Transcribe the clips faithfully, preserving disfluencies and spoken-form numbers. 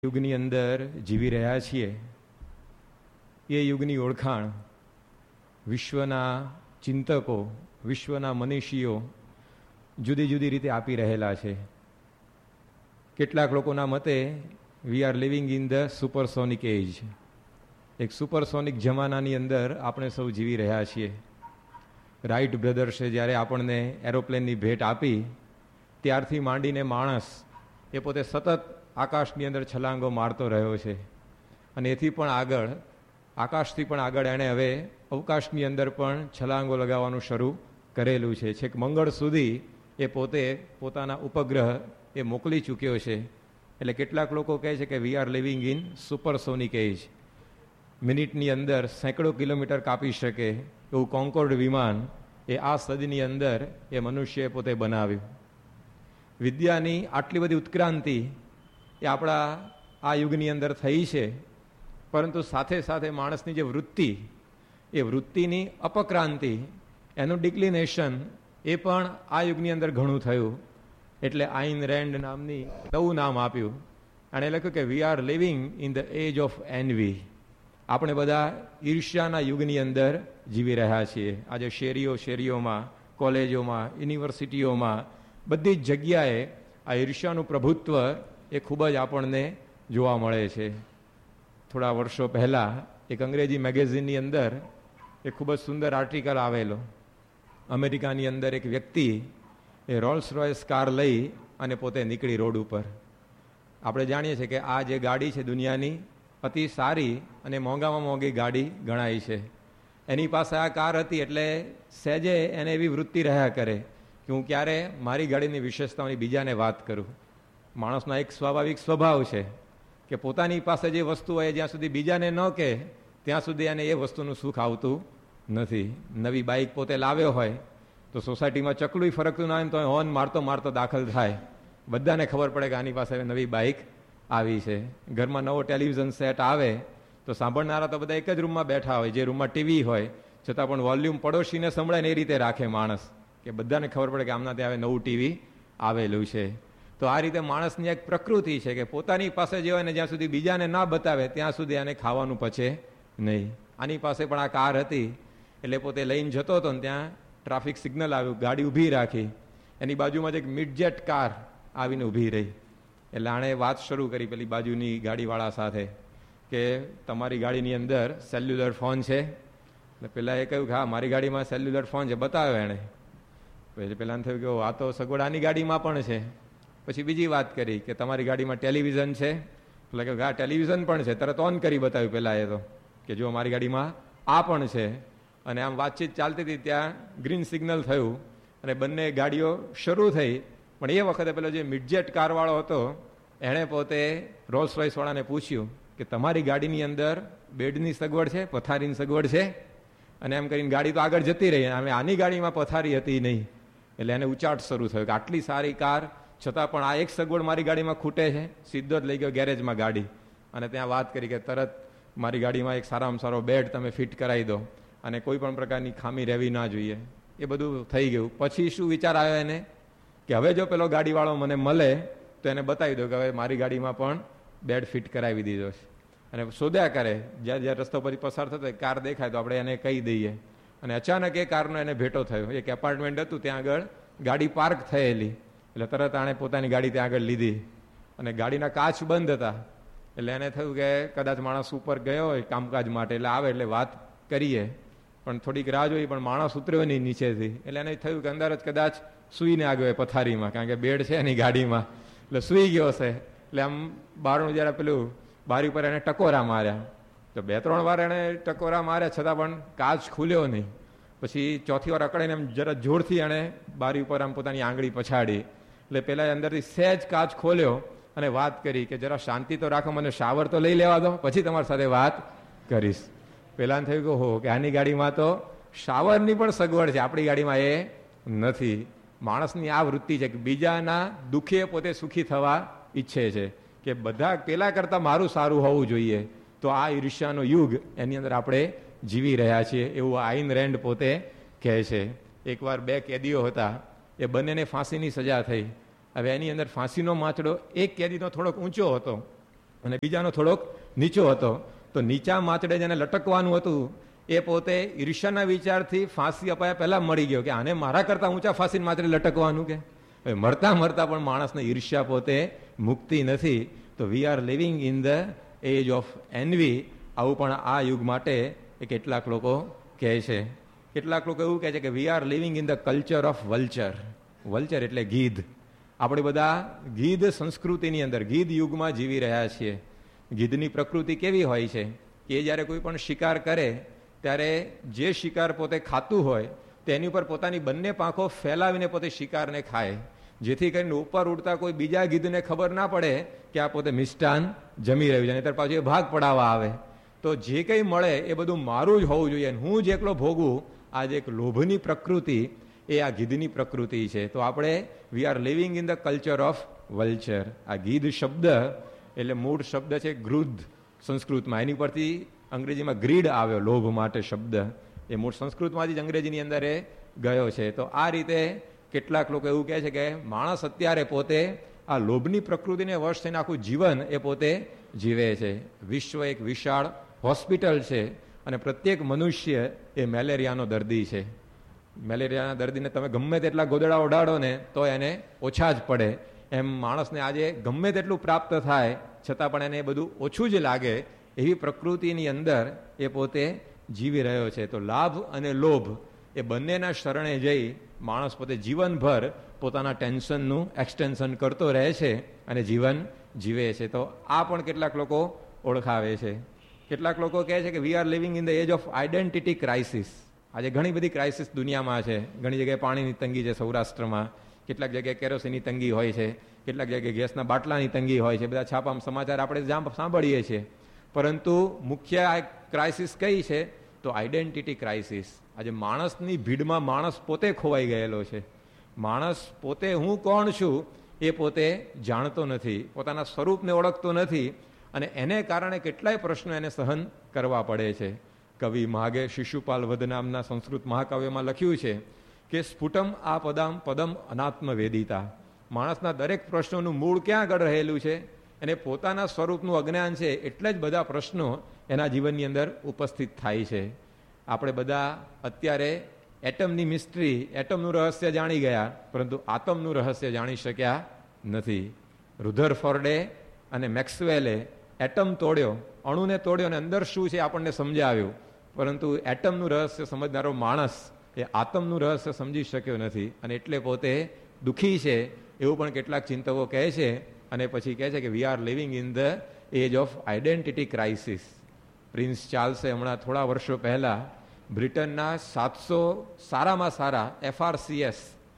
યુગની અંદર જીવી રહ્યા છીએ એ યુગની ઓળખાણ વિશ્વના ચિંતકો, વિશ્વના મનીષીઓ જુદી જુદી રીતે આપી રહેલા છે. કેટલાક લોકોના મતે we are living in the supersonic એજ, એક સુપરસોનિક જમાનાની અંદર આપણે સૌ જીવી રહ્યા છીએ. રાઇટ બ્રધર્સે જ્યારે આપણને એરોપ્લેનની ભેટ આપી ત્યારથી માંડીને માણસ એ પોતે સતત આકાશની અંદર છલાંગો મારતો રહ્યો છે અને એથી પણ આગળ, આકાશથી પણ આગળ એણે હવે અવકાશની અંદર પણ છલાંગો લગાવવાનું શરૂ કરેલું છે. છેક મંગળ સુધી એ પોતે પોતાના ઉપગ્રહ એ મોકલી ચૂક્યો છે. એટલે કેટલાક લોકો કહે છે કે we are living in supersonic એજ. મિનિટની અંદર સેંકડો કિલોમીટર કાપી શકે એવું કોન્કોર્ડ વિમાન એ આ સદીની અંદર એ મનુષ્યએ પોતે બનાવ્યું. વિદ્યાની આટલી બધી ઉત્ક્રાંતિ એ આપણા આ યુગની અંદર થઈ છે, પરંતુ સાથે સાથે માણસની જે વૃત્તિ, એ વૃત્તિની અપક્રાંતિ, એનું ડિક્લિનેશન એ પણ આ યુગની અંદર ઘણું થયું. એટલે આઇન રેન્ડ નામની નવું નામ આપ્યું. અને લખ્યું કે we are living in the age of NV. આપણે બધા ઈર્ષ્યાના યુગની અંદર જીવી રહ્યા છીએ. આજે શેરીઓ શેરીઓમાં, કોલેજોમાં, યુનિવર્સિટીઓમાં, બધી જ જગ્યાએ આ ઈર્ષ્યાનું પ્રભુત્વ એ ખૂબ જ આપણને જોવા મળે છે. થોડા વર્ષો પહેલાં એક અંગ્રેજી મેગેઝિનની અંદર એક ખૂબ જ સુંદર આર્ટિકલ આવેલો. અમેરિકાની અંદર એક વ્યક્તિ એ રોલ્સ રોયસ કાર લઈ અને પોતે નીકળી રોડ ઉપર. આપણે જાણીએ છીએ કે આ જે ગાડી છે દુનિયાની અતિ સારી અને મોંઘામાં મોંઘી ગાડી ગણાય છે. એની પાસે આ કાર હતી એટલે સહેજે એને એવી વૃત્તિ રહ્યા કરે કે હું ક્યારે મારી ગાડીની વિશેષતાઓની બીજાને વાત કરું. માણસનો એક સ્વાભાવિક સ્વભાવ છે કે પોતાની પાસે જે વસ્તુ હોય જ્યાં સુધી બીજાને ન કહે ત્યાં સુધી એને એ વસ્તુનું સુખ આવતું નથી. નવી બાઇક પોતે લાવ્યો હોય તો સોસાયટીમાં ચકલું ફરકતું ના હોય તો હોર્ન મારતો મારતો દાખલ થાય. બધાને ખબર પડે કે આની પાસે નવી બાઇક આવી છે. ઘરમાં નવો ટેલિવિઝન સેટ આવે તો સાંભળનારા તો બધા એક જ રૂમમાં બેઠા હોય, જે રૂમમાં ટીવી હોય છતાં પણ વોલ્યુમ પડોશીને સંભળાય ને એ રીતે રાખે માણસ, કે બધાને ખબર પડે કે આમના ત્યાં નવું ટીવી આવેલું છે. તો આ રીતે માણસની એક પ્રકૃતિ છે કે પોતાની પાસે જે હોય ને જ્યાં સુધી બીજાને ના બતાવે ત્યાં સુધી આને ખાવાનું પચે નહીં. આની પાસે પણ આ કાર હતી એટલે પોતે લઈને જતો હતો ને ત્યાં ટ્રાફિક સિગ્નલ આવ્યું, ગાડી ઊભી રાખી. એની બાજુમાં જ એક મિડજેટ કાર આવીને ઊભી રહી. એટલે આણે વાત શરૂ કરી પેલી બાજુની ગાડીવાળા સાથે કે તમારી ગાડીની અંદર સેલ્યુલર ફોન છે? એટલે પેલા એ કહ્યું કે હા મારી ગાડીમાં સેલ્યુલર ફોન છે, બતાવ્યો એણે. પછી પેલાને થયું કે આ તો સગવડ આની ગાડીમાં પણ છે. પછી બીજી વાત કરી કે તમારી ગાડીમાં ટેલિવિઝન છે? એટલે કે હા ટેલિવિઝન પણ છે. તરત ઓન કરી બતાવ્યું પેલા એ તો કે જો મારી ગાડીમાં આ પણ છે. અને આમ વાતચીત ચાલતી હતી ત્યાં ગ્રીન સિગ્નલ થયું અને બંને ગાડીઓ શરૂ થઈ. પણ એ વખતે પેલો જે મિડજેટ કારવાળો હતો એણે પોતે રોલ્સ રોયસ વાળાને પૂછ્યું કે તમારી ગાડીની અંદર બેડની સગવડ છે, પથારીની સગવડ છે? અને એમ કરીને ગાડી તો આગળ જતી રહી. અમે આની ગાડીમાં પથારી હતી નહીં. એટલે એને ઉચાટ શરૂ થયો કે આટલી સારી કાર છતાં પણ આ એક સગવડ મારી ગાડીમાં ખૂટે છે. સીધો જ લઈ ગયો ગેરેજમાં ગાડી અને ત્યાં વાત કરી કે તરત મારી ગાડીમાં એક સારામાં સારો બેડ તમે ફિટ કરાવી દો અને કોઈ પણ પ્રકારની ખામી રહેવી ના જોઈએ. એ બધું થઈ ગયું. પછી શું વિચાર આવ્યો એને કે હવે જો પેલો ગાડીવાળો મને મળે તો એને બતાવી દો કે હવે મારી ગાડીમાં પણ બેડ ફિટ કરાવી દીધો છે. અને શોધ્યા કરે, જ્યાં જ્યાં રસ્તો પછી પસાર થતો કાર દેખાય તો આપણે એને કહી દઈએ. અને અચાનક એ કારનો એને ભેટો થયો. એક એપાર્ટમેન્ટ હતું ત્યાં આગળ ગાડી પાર્ક થયેલી. એટલે તરત આણે પોતાની ગાડી ત્યાં આગળ લીધી અને ગાડીના કાચ બંધ હતા. એટલે એને થયું કે કદાચ માણસ ઉપર ગયો હોય કામકાજ માટે, એટલે આવે એટલે વાત કરીએ. પણ થોડીક રાહ જોઈ પણ માણસ ઉતર્યો નહીં નીચેથી. એટલે એને થયું કે અંદર જ કદાચ સૂઈને આવ્યો હોય પથારીમાં, કારણ કે બેડ છે એની ગાડીમાં. એટલે સૂઈ ગયો હશે. એટલે આમ બારણું જરા પેલું બારી પર એને ટકોરા માર્યા. તો બે ત્રણ વાર એને ટકોરા માર્યા છતાં પણ કાચ ખુલ્યો નહીં. પછી ચોથી વાર અકળાઈને એમ જરા જોરથી એણે બારી ઉપર આમ પોતાની આંગળી પછાડી. એટલે પેલા અંદરથી સહેજ કાચ ખોલ્યો અને વાત કરી કે જરા શાંતિ તો રાખો, મને શાવર તો લઈ લેવા દો, પછી તમારી સાથે વાત કરીશ. પેલાને થયું કે હો કે આની ગાડીમાં તો શાવરની પણ સગવડ છે, આપણી ગાડીમાં એ નથી. માણસની આ વૃત્તિ છે કે બીજાના દુઃખે પોતે સુખી થવા ઈચ્છે છે કે બધા પેલા કરતાં મારું સારું હોવું જોઈએ. તો આ ઈર્ષ્યાનો યુગ એની અંદર આપણે જીવી રહ્યા છીએ એવું આઇન રેન્ડ પોતે કહે છે. એકવાર બે કેદીઓ હતા, એ બંનેને ફાંસીની સજા થઈ. હવે એની અંદર ફાંસીનો માંચડો એક કેદીનો થોડોક ઊંચો હતો અને બીજાનો થોડોક નીચો હતો. તો નીચા માચડે જેને લટકવાનું હતું એ પોતે ઈર્ષ્યાના વિચારથી ફાંસી અપાયા પહેલા મળી ગયો કે આને મારા કરતા ઊંચા ફાંસી માચડે લટકવાનું. કે મરતા મરતા પણ માણસને ઈર્ષ્યા પોતે મુક્તિ નથી. તો we are living in the age of NV. આવું પણ આ યુગ માટે એ કેટલાક લોકો કહે છે. કેટલાક લોકો એવું કહે છે કે we are living in the culture of vulture. Vulture એટલે ગીધ. આપણે બધા ગીધ સંસ્કૃતિની અંદર, ગીધ યુગમાં જીવી રહ્યા છીએ. ગીધની પ્રકૃતિ કેવી હોય છે કે એ જ્યારે કોઈ પણ શિકાર કરે ત્યારે જે શિકાર પોતે ખાતું હોય તેની ઉપર પોતાની બંને પાંખો ફેલાવીને પોતે શિકારને ખાય, જેથી કરીને ઉપર ઉડતા કોઈ બીજા ગીધને ખબર ના પડે કે આ પોતે મિષ્ટાન જમી રહ્યું છે, નહીતર પાછું એ ભાગ પડાવવા આવે. તો જે કંઈ મળે એ બધું મારું જ હોવું જોઈએ, હું જ એકલો ભોગવું. આ જે એક લોભની પ્રકૃતિ એ આ ગીધની પ્રકૃતિ છે. તો આપણે we are living in the culture of vulture. આ ગીધ શબ્દ એટલે મૂળ શબ્દ છે ગૃધ સંસ્કૃતમાં, એની પરથી અંગ્રેજીમાં ગ્રીડ આવ્યો, લોભ માટે શબ્દ. એ મૂળ સંસ્કૃતમાંથી જ અંગ્રેજીની અંદર એ ગયો છે. તો આ રીતે કેટલાક લોકો એવું કહે છે કે માણસ અત્યારે પોતે આ લોભની પ્રકૃતિને વશ થઈને આખું જીવન એ પોતે જીવે છે. વિશ્વ એક વિશાળ હોસ્પિટલ છે અને પ્રત્યેક મનુષ્ય એ મેલેરિયાનો દર્દી છે. મેલેરિયાના દર્દીને તમે ગમે તેટલા ગોદડા ઓઢાડો ને તો એને ઓછા જ પડે. એમ માણસને આજે ગમે તેટલું પ્રાપ્ત થાય છતાં પણ એને બધું ઓછું જ લાગે, એવી પ્રકૃતિની અંદર એ પોતે જીવી રહ્યો છે. તો લાભ અને લોભ એ બંનેના શરણે જઈ માણસ પોતે જીવનભર પોતાના ટેન્શનનું એક્સટેન્શન કરતો રહે છે અને જીવન જીવે છે. તો આ પણ કેટલાક લોકો ઓળખાવે છે. કેટલાક લોકો કહે છે કે we are living in the age of identity crisis. આજે ઘણી બધી ક્રાઇસિસ દુનિયામાં છે. ઘણી જગ્યાએ પાણીની તંગી છે સૌરાષ્ટ્રમાં, કેટલાક જગ્યાએ કેરોસીનની તંગી હોય છે, કેટલાક જગ્યાએ ગેસના બાટલાની તંગી હોય છે. બધા છાપામાં સમાચાર આપણે જામ સાંભળીએ છીએ. પરંતુ મુખ્ય આ ક્રાઇસિસ કઈ છે? તો આઈડેન્ટિટી ક્રાઇસિસ. આજે માણસની ભીડમાં માણસ પોતે ખોવાઈ ગયેલો છે. માણસ પોતે હું કોણ છું એ પોતે જાણતો નથી, પોતાના સ્વરૂપને ઓળખતો નથી અને એને કારણે કેટલાય પ્રશ્નો એને સહન કરવા પડે છે. કવિ માગે શિશુપાલ વધ નામના સંસ્કૃત મહાકાવ્યમાં લખ્યું છે કે સ્ફુટમ આ પદમ પદમ અનાત્મવેદિતા. માણસના દરેક પ્રશ્નોનું મૂળ ક્યાં આગળ રહેલું છે? એને પોતાના સ્વરૂપનું અજ્ઞાન છે, એટલે જ બધા પ્રશ્નો એના જીવનની અંદર ઉપસ્થિત થાય છે. આપણે બધા અત્યારે એટમની મિસ્ટ્રી, એટમનું રહસ્ય જાણી ગયા, પરંતુ આતમનું રહસ્ય જાણી શક્યા નથી. રુધરફોર્ડે અને મેક્સવેલે એટમ તોડ્યો, અણુને તોડ્યો અને અંદર શું છે આપણને સમજાવ્યું, પરંતુ એટમનું રહસ્ય સમજનારો માણસ એ આતમનું રહસ્ય સમજી શક્યો નથી અને એટલે પોતે દુઃખી છે, એવું પણ કેટલાક ચિંતકો કહે છે. અને પછી કહે છે કે we are living in the age of identity crisis. Prince ચાર્લ્સે હમણાં થોડા વર્ષો પહેલા બ્રિટનના સાતસો સારામાં સારા એફઆરસીએસ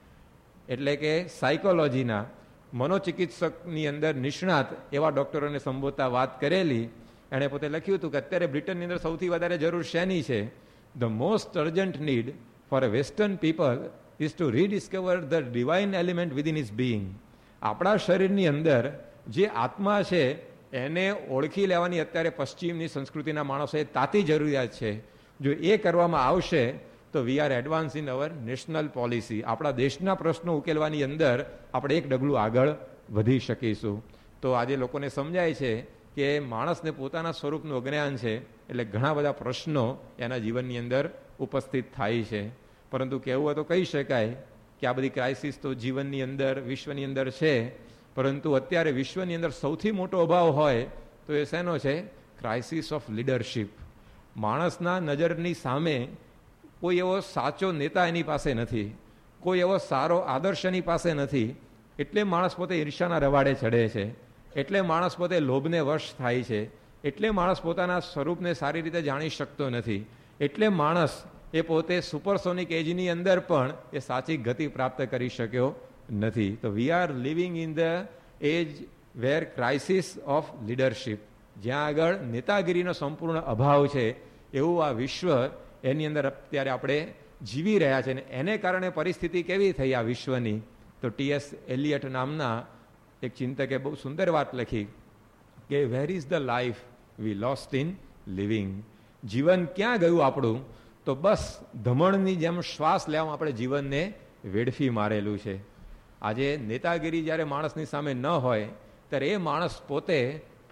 એટલે કે સાયકોલોજીના મનોચિકિત્સકની અંદર નિષ્ણાત એવા ડોક્ટરોને સંબોધતા વાત કરેલી. એણે પોતે લખ્યું હતું કે અત્યારે બ્રિટનની અંદર સૌથી વધારે જરૂર શેની છે? The most urgent need for a western people is two રીડિસ્કવર the divine element within his being. આપણા શરીરની અંદર જે આત્મા છે એને ઓળખી લેવાની અત્યારે પશ્ચિમની સંસ્કૃતિના માણસોએ તાતી જરૂરિયાત છે. જો એ કરવામાં આવશે તો we are advance in our national policy. આપણા દેશના પ્રશ્નો ઉકેલવાની અંદર આપણે એક ડગલું આગળ વધી શકીશું. તો આજે લોકોને સમજાય છે કે માણસને પોતાના સ્વરૂપનું અજ્ઞાન છે, એટલે ઘણા બધા પ્રશ્નો એના જીવનની અંદર ઉપસ્થિત થાય છે. પરંતુ કહેવું હોય તો કહી શકાય કે આ બધી ક્રાઇસિસ તો જીવનની અંદર, વિશ્વની અંદર છે, પરંતુ અત્યારે વિશ્વની અંદર સૌથી મોટો અભાવ હોય તો એ શેનો છે? Crisis of leadership. માણસના નજરની સામે કોઈ એવો સાચો નેતા એની પાસે નથી, કોઈ એવો સારો આદર્શ એની પાસે નથી, એટલે માણસ પોતે ઈર્ષ્યાના રવાડે ચડે છે, એટલે માણસ પોતે લોભને વશ થાય છે, એટલે માણસ પોતાના સ્વરૂપને સારી રીતે જાણી શકતો નથી, એટલે માણસ એ પોતે સુપરસોનિક એજની અંદર પણ એ સાચી ગતિ પ્રાપ્ત કરી શક્યો નથી. તો we are living in the age wear crisis of leadership. જ્યાં આગળ નેતાગીરીનો સંપૂર્ણ અભાવ છે એવું આ વિશ્વ, એની અંદર અત્યારે આપણે જીવી રહ્યા છે. અને એને કારણે પરિસ્થિતિ કેવી થઈ આ વિશ્વની? તો ટી એસ એલિયટ નામના એક ચિંતકે બહુ સુંદર વાત લખી કે where is the life V lost in living. જીવન ક્યાં ગયું આપણું? તો બસ ધમણની જેમ શ્વાસ લેવામાં આપણે જીવનને વેડફી મારેલું છે. આજે નેતાગીરી જ્યારે માણસની સામે ન હોય ત્યારે એ માણસ પોતે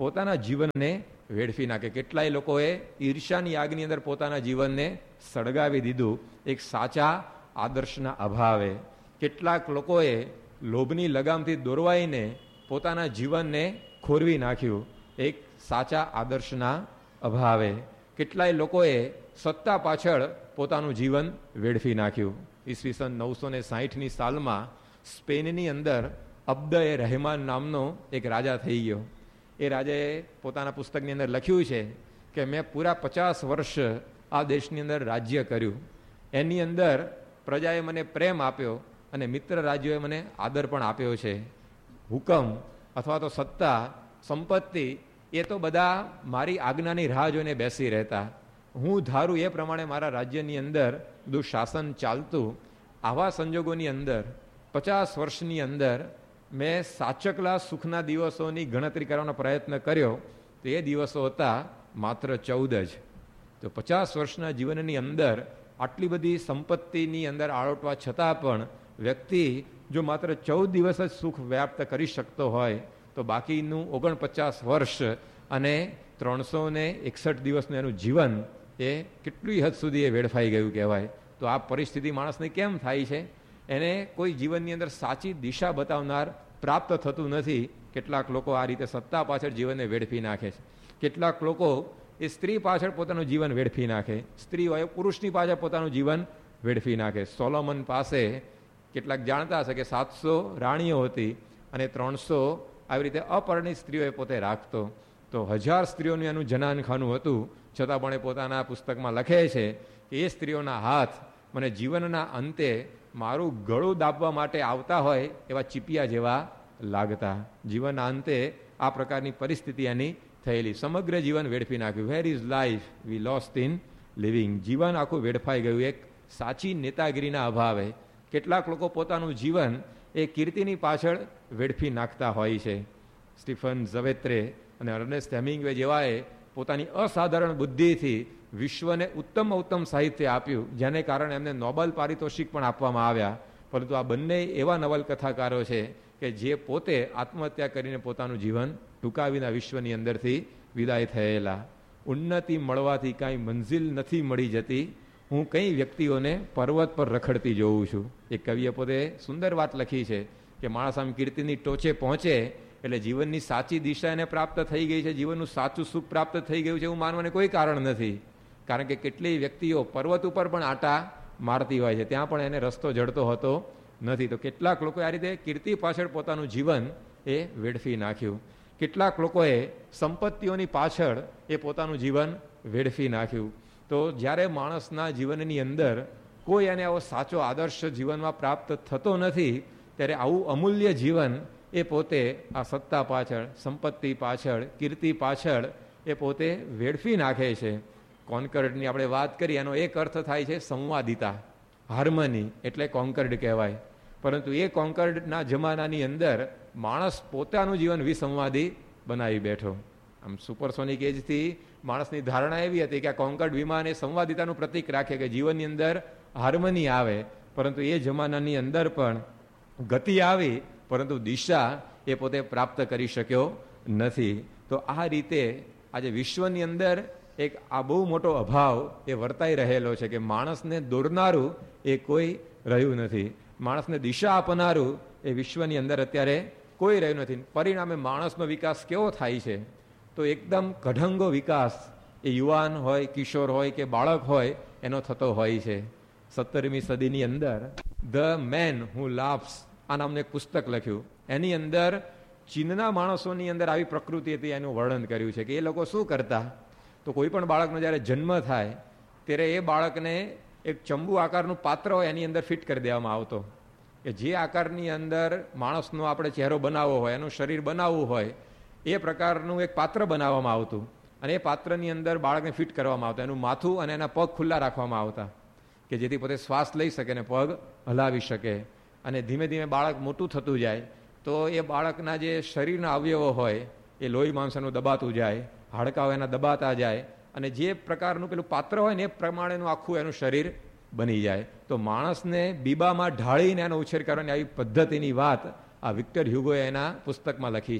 પોતાના જીવનને વેડફી નાખે. કેટલાય લોકોએ ઈર્ષ્યાની આગની અંદર પોતાના જીવનને સળગાવી દીધું એક સાચા આદર્શના અભાવે. કેટલાક લોકોએ લોભની લગામથી દોરવાઈને પોતાના જીવનને ખોરવી નાખ્યું એક સાચા આદર્શના અભાવે. કેટલાય લોકોએ સત્તા પાછળ પોતાનું જીવન વેડફી નાખ્યું. ઈસવીસન નવસો ને સાહીઠની સાલમાં સ્પેનની અંદર અબ્દ એ રહેમાન નામનો એક રાજા થઈ ગયો. એ રાજાએ પોતાના પુસ્તકની અંદર લખ્યું છે કે મેં પૂરા પચાસ વર્ષ આ દેશની અંદર રાજ્ય કર્યું. એની અંદર પ્રજાએ મને પ્રેમ આપ્યો અને મિત્ર રાજ્યોએ મને આદર પણ આપ્યો છે. હુકમ અથવા તો સત્તા, સંપત્તિ એ તો બધા મારી આજ્ઞાની રાહ જોઈને બેસી રહેતા. હું ધારું એ પ્રમાણે મારા રાજ્યની અંદર બધું શાસન ચાલતું. આવા સંજોગોની અંદર પચાસ વર્ષની અંદર મેં સાચકલા સુખના દિવસોની ગણતરી કરવાનો પ્રયત્ન કર્યો તો એ દિવસો હતા માત્ર ચૌદ જ. તો પચાસ વર્ષના જીવનની અંદર આટલી બધી સંપત્તિની અંદર આળોટવા છતાં પણ વ્યક્તિ જો માત્ર ચૌદ દિવસ જ સુખ વ્યાપ્ત કરી શકતો હોય તો બાકીનું ઓગણપચાસ વર્ષ અને ત્રણસો ને એકસઠ દિવસનું એનું જીવન એ કેટલી હદ સુધી એ વેડફાઈ ગયું કહેવાય. તો આ પરિસ્થિતિ માણસને કેમ થાય છે? એને કોઈ જીવનની અંદર સાચી દિશા બતાવનાર પ્રાપ્ત થતું નથી. કેટલાક લોકો આ રીતે સત્તા પાછળ જીવનને વેડફી નાખે છે. કેટલાક લોકો એ સ્ત્રી પાછળ પોતાનું જીવન વેડફી નાખે. સ્ત્રી હોય પુરુષની પાછળ પોતાનું જીવન વેડફી નાખે. સોલોમન પાસે કેટલાક જાણતા હશે કે સાતસો રાણીઓ હતી અને ત્રણસો આવી રીતે અપરિણિત સ્ત્રીઓ એ પોતે રાખતો. તો હજાર સ્ત્રીઓનું એનું જનાનખાનું હતું, છતાં પણ એ પોતાના પુસ્તકમાં લખે છે કે એ સ્ત્રીઓના હાથ મને જીવનના અંતે મારું ગળું દાબવા માટે આવતા હોય એવા ચીપિયા જેવા લાગતા. જીવનના અંતે આ પ્રકારની પરિસ્થિતિ એની થયેલી. સમગ્ર જીવન વેડફી નાખ્યું. Where is life V lost in living. જીવન આખું વેડફાઈ ગયું એક સાચી નેતાગીરીના અભાવે. કેટલાક લોકો પોતાનું જીવન એ કીર્તિની પાછળ વેડફી નાખતા હોય છે. સ્ટીફન ઝવેત્રે અને અર્નેસ્ટ હેમિંગવે જેવાએ પોતાની અસાધારણ બુદ્ધિથી વિશ્વને ઉત્તમ ઉત્તમ સાહિત્ય આપ્યું, જેને કારણે એમને નોબેલ પારિતોષિક પણ આપવામાં આવ્યા. પરંતુ આ બંને એવા નવલકથાકારો છે કે જે પોતે આત્મહત્યા કરીને પોતાનું જીવન ટૂંકાવીના વિશ્વની અંદરથી વિદાય થયેલા. ઉન્નતિ મળવાથી કાંઈ મંઝિલ નથી મળી જતી, હું કઈ વ્યક્તિઓને પર્વત પર રખડતી જોઉં છું. એક કવિએ પોતે સુંદર વાત લખી છે કે માણસ આમ કીર્તિની ટોચે પહોંચે એટલે જીવનની સાચી દિશા એને પ્રાપ્ત થઈ ગઈ છે, જીવનનું સાચું સુખ પ્રાપ્ત થઈ ગયું છે એવું માનવાને કોઈ કારણ નથી. કારણ કે કેટલીય વ્યક્તિઓ પર્વત ઉપર પણ આટા મારતી હોય છે, ત્યાં પણ એને રસ્તો જડતો હોતો નથી. તો કેટલાક લોકોએ આ રીતે કીર્તિ પાછળ પોતાનું જીવન એ વેડફી નાખ્યું. કેટલાક લોકોએ સંપત્તિઓની પાછળ એ પોતાનું જીવન વેડફી નાખ્યું. તો જ્યારે માણસના જીવનની અંદર કોઈ એને આવો સાચો આદર્શ જીવનમાં પ્રાપ્ત થતો નથી, ત્યારે આવું અમૂલ્ય જીવન એ પોતે આ સત્તા પાછળ, સંપત્તિ પાછળ, કીર્તિ પાછળ એ પોતે વેડફી નાખે છે. કોન્કર્ડની આપણે વાત કરી, એનો એક અર્થ થાય છે સંવાદિતા, હાર્મની, એટલે કોન્કર્ડ કહેવાય. પરંતુ એ કોન્કર્ડના જમાનાની અંદર માણસ પોતાનું જીવન વિસંવાદી બનાવી બેઠો. આમ સુપરસોનિક એજથી માણસની ધારણા એવી હતી કે આ કોન્કર્ડ વિમાન એ સંવાદિતાનું પ્રતીક રાખે કે જીવનની અંદર હાર્મની આવે. પરંતુ એ જમાનાની અંદર પણ ગતિ આવી, પરંતુ દિશા એ પોતે પ્રાપ્ત કરી શક્યો નથી. તો આ રીતે આજે વિશ્વની અંદર એક આ બહુ મોટો અભાવ એ વર્તાઈ રહેલો છે કે માણસને દોરનારું એ કોઈ રહ્યું નથી, માણસને દિશા આપનારું એ વિશ્વની અંદર અત્યારે કોઈ રહ્યું નથી. પરિણામે માણસનો વિકાસ કેવો થાય છે? તો એકદમ કઢંગો વિકાસ એ યુવાન હોય, કિશોર હોય કે બાળક હોય એનો થતો હોય છે. સત્તરમી સદીની અંદર ધ મેન હુ લાફ્સ આ નામનું એક પુસ્તક લખ્યું. એની અંદર ચીનના માણસોની અંદર આવી પ્રકૃતિ હતી એનું વર્ણન કર્યું છે કે એ લોકો શું કરતા. તો કોઈ પણ બાળકનો જ્યારે જન્મ થાય ત્યારે એ બાળકને એક ચંબુ આકારનું પાત્ર હોય એની અંદર ફિટ કરી દેવામાં આવતો કે જે આકારની અંદર માણસનો આપણે ચહેરો બનાવવો હોય, એનું શરીર બનાવવું હોય એ પ્રકારનું એક પાત્ર બનાવવામાં આવતું અને એ પાત્રની અંદર બાળકને ફિટ કરવામાં આવતા. એનું માથું અને એના પગ ખુલ્લા રાખવામાં આવતા કે જેથી પોતે શ્વાસ લઈ શકે ને પગ હલાવી શકે. અને ધીમે ધીમે બાળક મોટું થતું જાય તો એ બાળકના જે શરીરના અવયવો હોય એ લોહી માંસનું દબાતું જાય, હાડકાઓ એના દબાતા જાય અને જે પ્રકારનું પેલું પાત્ર હોય ને એ પ્રમાણેનું આખું એનું શરીર બની જાય. તો માણસને બીબામાં ઢાળીને એનો ઉછેર કરવાની આવી પદ્ધતિની વાત આ વિક્ટર હ્યુગોએ એના પુસ્તકમાં લખી છે.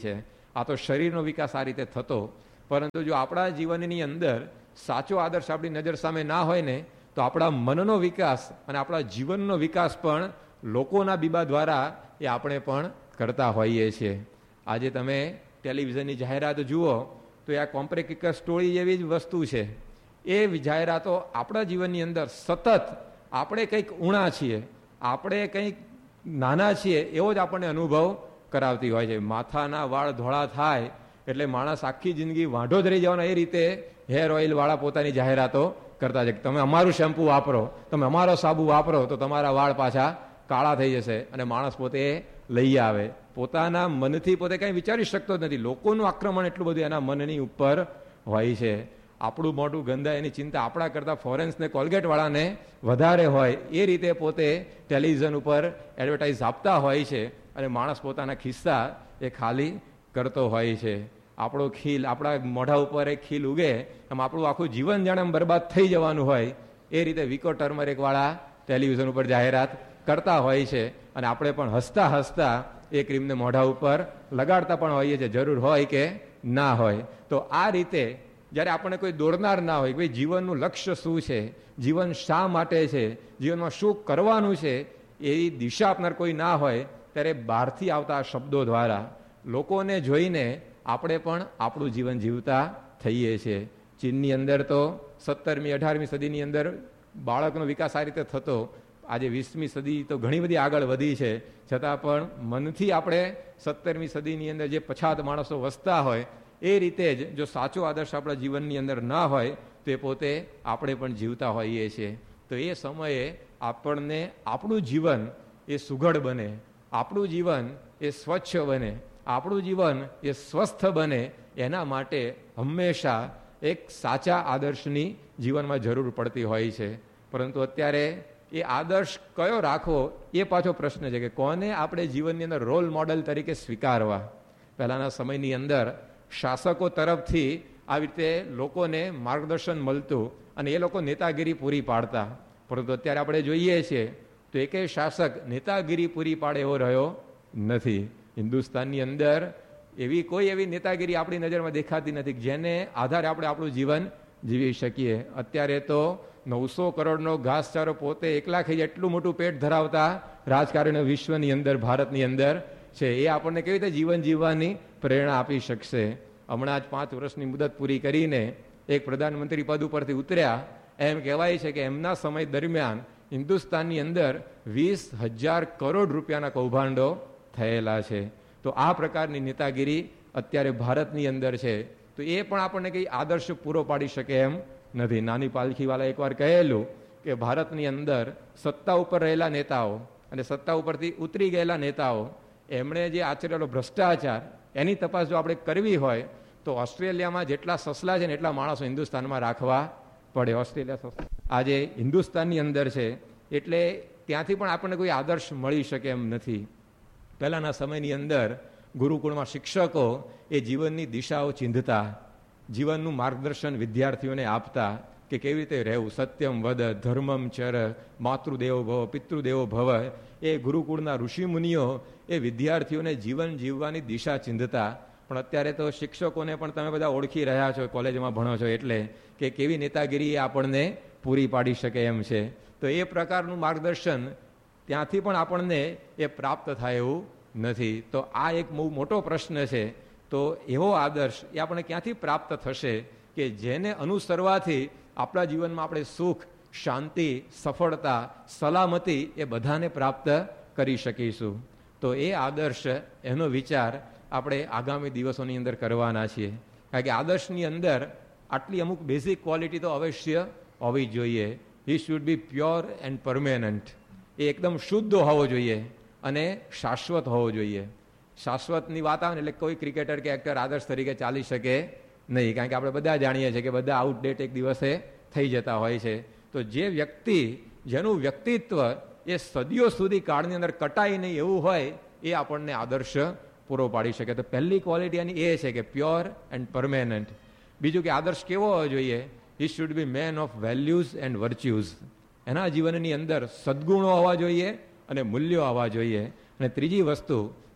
આ તો શરીરનો વિકાસ આ રીતે થતો, પરંતુ જો આપણા જીવનની અંદર સાચો આદર્શ આપણી નજર સામે ના હોય ને, તો આપણા મનનો વિકાસ અને આપણા જીવનનો વિકાસ પણ લોકોના બીબા દ્વારા એ આપણે પણ કરતા હોઈએ છીએ. આજે તમે ટેલિવિઝનની જાહેરાત જુઓ તો આ કોમ્પ્રેક્ટિક સ્ટોરી જેવી જ વસ્તુ છે. એ જાહેરાતો આપણા જીવનની અંદર સતત આપણે કંઈક ઊણા છીએ, આપણે કંઈક નાના છીએ એવો જ આપણને અનુભવ કરાવતી હોય છે. માથાના વાળ ધોળા થાય એટલે માણસ આખી જિંદગી વાંઢો જ રહી જવાનો, એ રીતે હેર ઓઇલ વાળા પોતાની જાહેરાતો કરતા છે કે તમે અમારું શેમ્પુ વાપરો, તમે અમારો સાબુ વાપરો તો તમારા વાળ પાછા કાળા થઈ જશે. અને માણસ પોતે લઈ આવે, પોતાના મનથી પોતે કંઈ વિચારી શકતો જ નથી. લોકોનું આક્રમણ એટલું બધું એના મનની ઉપર હોય છે. આપણું મોઢું ગંદા એની ચિંતા આપણા કરતાં ફોરેન્સ ને કોલગેટ વાળાને વધારે હોય, એ રીતે પોતે ટેલિવિઝન ઉપર એડવર્ટાઇઝ આપતા હોય છે અને માણસ પોતાના ખિસ્સા એ ખાલી કરતો હોય છે. આપણો ખીલ, આપણા મોઢા ઉપર એક ખીલ ઉગે એમ આપણું આખું જીવન જાણે બરબાદ થઈ જવાનું હોય, એ રીતે વિકો ટર્મરિક વાળા ટેલિવિઝન ઉપર જાહેરાત કરતા હોય છે. અને આપણે પણ હસતા હસતા એ ક્રીમને મોઢા ઉપર લગાડતા પણ હોઈએ છીએ, જરૂર હોય કે ના હોય. તો આ રીતે જ્યારે આપણને કોઈ દોરનાર ના હોય, ભાઈ જીવનનું લક્ષ્ય શું છે, જીવન શા માટે છે, જીવનમાં શું કરવાનું છે, એ દિશા આપનાર કોઈ ના હોય, ત્યારે બહારથી આવતા શબ્દો દ્વારા લોકોને જોઈને આપણે પણ આપણું જીવન જીવતા થઈએ છીએ. ચીનની અંદર તો સત્તરમી અઢારમી સદીની અંદર બાળકનો વિકાસ આ રીતે થતો. આજે વીસમી સદી તો ઘણી બધી આગળ વધી છે, છતાં પણ મનથી આપણે સત્તરમી સદીની અંદર જે પછાત માણસો વસતા હોય, એ રીતે જ જો સાચો આદર્શ આપણા જીવનની અંદર ના હોય તો એ પોતે આપણે પણ જીવતા હોઈએ છીએ. તો એ સમયે આપણને આપણું જીવન એ સુઘડ બને, આપણું જીવન એ સ્વચ્છ બને, આપણું જીવન એ સ્વસ્થ બને, એના માટે હંમેશા એક સાચા આદર્શની જીવનમાં જરૂર પડતી હોય છે. પરંતુ અત્યારે એ આદર્શ કયો રાખવો એ પાછો પ્રશ્ન છે કે કોને આપણે જીવનની અંદર રોલ મોડેલ તરીકે સ્વીકારવા. પહેલાના સમયની અંદર શાસકો તરફથી આવી રીતે લોકોને માર્ગદર્શન મળતું અને એ લોકો નેતાગીરી પૂરી પાડતા. પરંતુ અત્યારે આપણે જોઈએ છીએ તો એકેય શાસક નેતાગીરી પૂરી પાડે એવો રહ્યો નથી. હિન્દુસ્તાનની અંદર એવી કોઈ એવી નેતાગીરી આપણી નજરમાં દેખાતી નથી જેને આધારે આપણે આપણું જીવન જીવી શકીએ. અત્યારે તો નવસો કરોડનો ઘાસચારો પોતે એકલા ખાઈ એટલું મોટું પેટ ધરાવતા રાજકારણીઓ વિશ્વની અંદર, ભારતની અંદર છે. એ આપણને કેવી રીતે જીવન જીવવાની પ્રેરણા આપી શકશે? હમણાં જ પાંચ વર્ષની મુદત પૂરી કરીને એક પ્રધાનમંત્રી પદ ઉપરથી ઉતર્યા. એમ કહેવાય છે કે એમના સમય દરમિયાન હિન્દુસ્તાનની અંદર વીસ હજાર કરોડ રૂપિયાના કૌભાંડો થયેલા છે. તો આ પ્રકારની નેતાગીરી અત્યારે ભારતની અંદર છે. તો એ પણ આપણને કંઈ આદર્શ પૂરો પાડી શકે એમ નથી. નાની પાલખીવાળા એકવાર કહેલું કે ભારતની અંદર સત્તા ઉપર રહેલા નેતાઓ અને સત્તા ઉપરથી ઉતરી ગયેલા નેતાઓ, એમણે જે આચરેલો ભ્રષ્ટાચાર, એની તપાસ જો આપણે કરવી હોય તો ઓસ્ટ્રેલિયામાં જેટલા સસલા છે ને એટલા માણસો હિન્દુસ્તાનમાં રાખવા પડે. ઓસ્ટ્રેલિયા આજે હિન્દુસ્તાનની અંદર છે એટલે ત્યાંથી પણ આપણને કોઈ આદર્શ મળી શકે એમ નથી. પહેલાના સમયની અંદર ગુરુકુળમાં શિક્ષકો એ જીવનની દિશાઓ ચીંધતા, જીવનનું માર્ગદર્શન વિદ્યાર્થીઓને આપતા કે કેવી રીતે રહેવું. સત્યમ વદ, ધર્મમ ચર, માતૃદેવો ભવ, પિતૃદેવો ભવ. એ ગુરુકુળના ઋષિમુનિઓ એ વિદ્યાર્થીઓને જીવન જીવવાની દિશા ચીંધતા. પણ અત્યારે તો શિક્ષકોને પણ તમે બધા ઓળખી રહ્યા છો, કોલેજમાં ભણો છો એટલે, કે કેવી નેતાગીરી આપણને પૂરી પાડી શકે એમ છે. તો એ પ્રકારનું માર્ગદર્શન ત્યાંથી પણ આપણને એ પ્રાપ્ત થાય એવું નથી. તો આ એક બહુ મોટો પ્રશ્ન છે. તો એવો આદર્શ એ આપણે ક્યાંથી પ્રાપ્ત થશે કે જેને અનુસરવાથી આપણા જીવનમાં આપણે સુખ, શાંતિ, સફળતા, સલામતી એ બધાને પ્રાપ્ત કરી શકીશું. તો એ આદર્શ, એનો વિચાર આપણે આગામી દિવસોની અંદર કરવાના છીએ. કારણ કે આદર્શની અંદર આટલી અમુક બેઝિક ક્વોલિટી તો અવશ્ય હોવી જોઈએ. He should be pure and permanent. એ એકદમ શુદ્ધ હોવો જોઈએ અને શાશ્વત હોવો જોઈએ. શાશ્વતની વાત આવે ને એટલે કોઈ ક્રિકેટર કે એક્ટર આદર્શ તરીકે ચાલી શકે નહીં. કારણ કે આપણે બધા જાણીએ છીએ કે બધા આઉટડેટ એક દિવસે થઈ જતા હોય છે. તો જે વ્યક્તિ, જેનું વ્યક્તિત્વ એ સદીઓ સુધી કાળની અંદર કટાય નહીં એવું હોય, એ આપણને આદર્શ પૂરો પાડી શકે. તો પહેલી ક્વોલિટી એની એ છે કે પ્યોર એન્ડ પરમેનન્ટ. બીજું કે આદર્શ કેવો હોવો જોઈએ? He should be man of values and વર્ચ્યુઝ. એના જીવનની અંદર સદગુણો હોવા જોઈએ અને મૂલ્યો આવવા જોઈએ. અને ત્રીજી વસ્તુ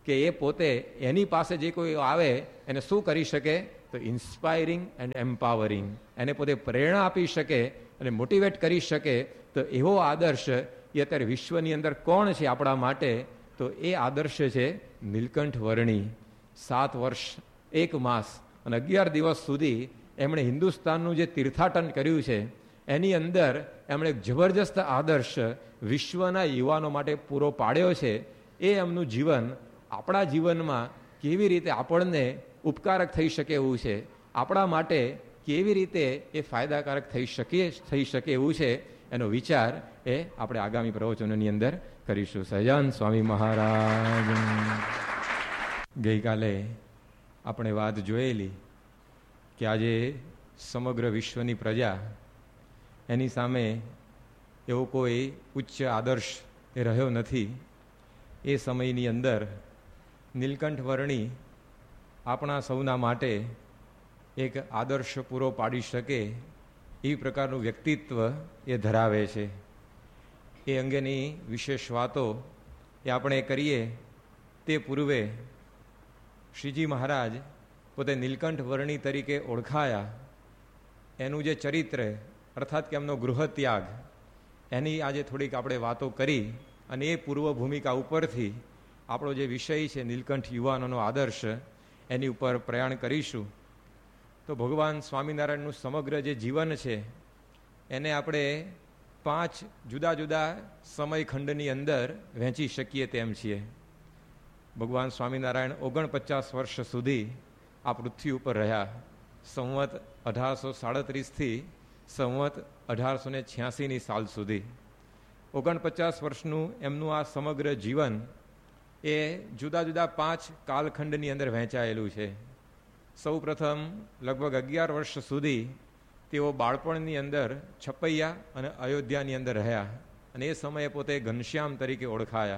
કે એ પોતે એની પાસે જે કોઈ આવે એને શું કરી શકે, તો ઇન્સ્પાયરિંગ એન્ડ એમ્પાવરિંગ, એને પોતે પ્રેરણા આપી શકે અને મોટિવેટ કરી શકે. તો એવો આદર્શ એ અત્યારે વિશ્વની અંદર કોણ છે આપણા માટે, તો એ આદર્શ છે નીલકંઠ વર્ણી. સાત વર્ષ એક માસ અને અગિયાર દિવસ સુધી એમણે હિન્દુસ્તાનનું જે તીર્થાટન કર્યું છે એની અંદર એમણે એક જબરજસ્ત આદર્શ વિશ્વના યુવાનો માટે પૂરો પાડ્યો છે. એ એમનું જીવન આપણા જીવનમાં કેવી રીતે આપણને ઉપકારક થઈ શકે એવું છે, આપણા માટે કેવી રીતે એ ફાયદાકારક થઈ શકે થઈ શકે એવું છે, એનો વિચાર એ આપણે આગામી પ્રવચનોની અંદર કરીશું. સહજાનંદ સ્વામી મહારાજ. ગઈકાલે આપણે વાત જોયેલી કે આજે સમગ્ર વિશ્વની પ્રજા એની સામે એવો કોઈ ઉચ્ચ આદર્શ એ રહ્યો નથી. એ સમયની અંદર નીલકંઠ વર્ણી આપણા સૌના માટે એક આદર્શ પૂરો પાડી શકે એ પ્રકારનું વ્યક્તિત્વ એ ધરાવે છે. એ અંગેની વિશેષ વાતો એ આપણે કરીએ તે પૂર્વે શ્રીજી મહારાજ પોતે નીલકંઠ વર્ણી તરીકે ઓળખાયા એનું જે ચરિત્ર અર્થાત કે એમનો ગૃહત્યાગ, એની આજે થોડીક આપણે વાતો કરી અને એ પૂર્વ ભૂમિકા ઉપરથી આપણો જે વિષય છે નીલકંઠ યુવાનોનો આદર્શ, એની ઉપર પ્રયાણ કરીશું. તો ભગવાન સ્વામિનારાયણનું સમગ્ર જે જીવન છે એને આપણે પાંચ જુદા જુદા સમયખંડની અંદર વહેંચી શકીએ તેમ છીએ. ભગવાન સ્વામિનારાયણ ઓગણપચાસ વર્ષ સુધી આ પૃથ્વી ઉપર રહ્યા. સંવત અઢારસો સાડત્રીસથી સંવત અઢારસો ને છ્યાસીની સાલ સુધી ઓગણપચાસ વર્ષનું એમનું આ સમગ્ર જીવન એ જુદા જુદા પાંચ કાલખંડની અંદર વહેંચાયેલું છે. સૌ પ્રથમ લગભગ અગિયાર વર્ષ સુધી તેઓ બાળપણની અંદર છપૈયા અને અયોધ્યાની અંદર રહ્યા અને એ સમયે પોતે ઘનશ્યામ તરીકે ઓળખાયા.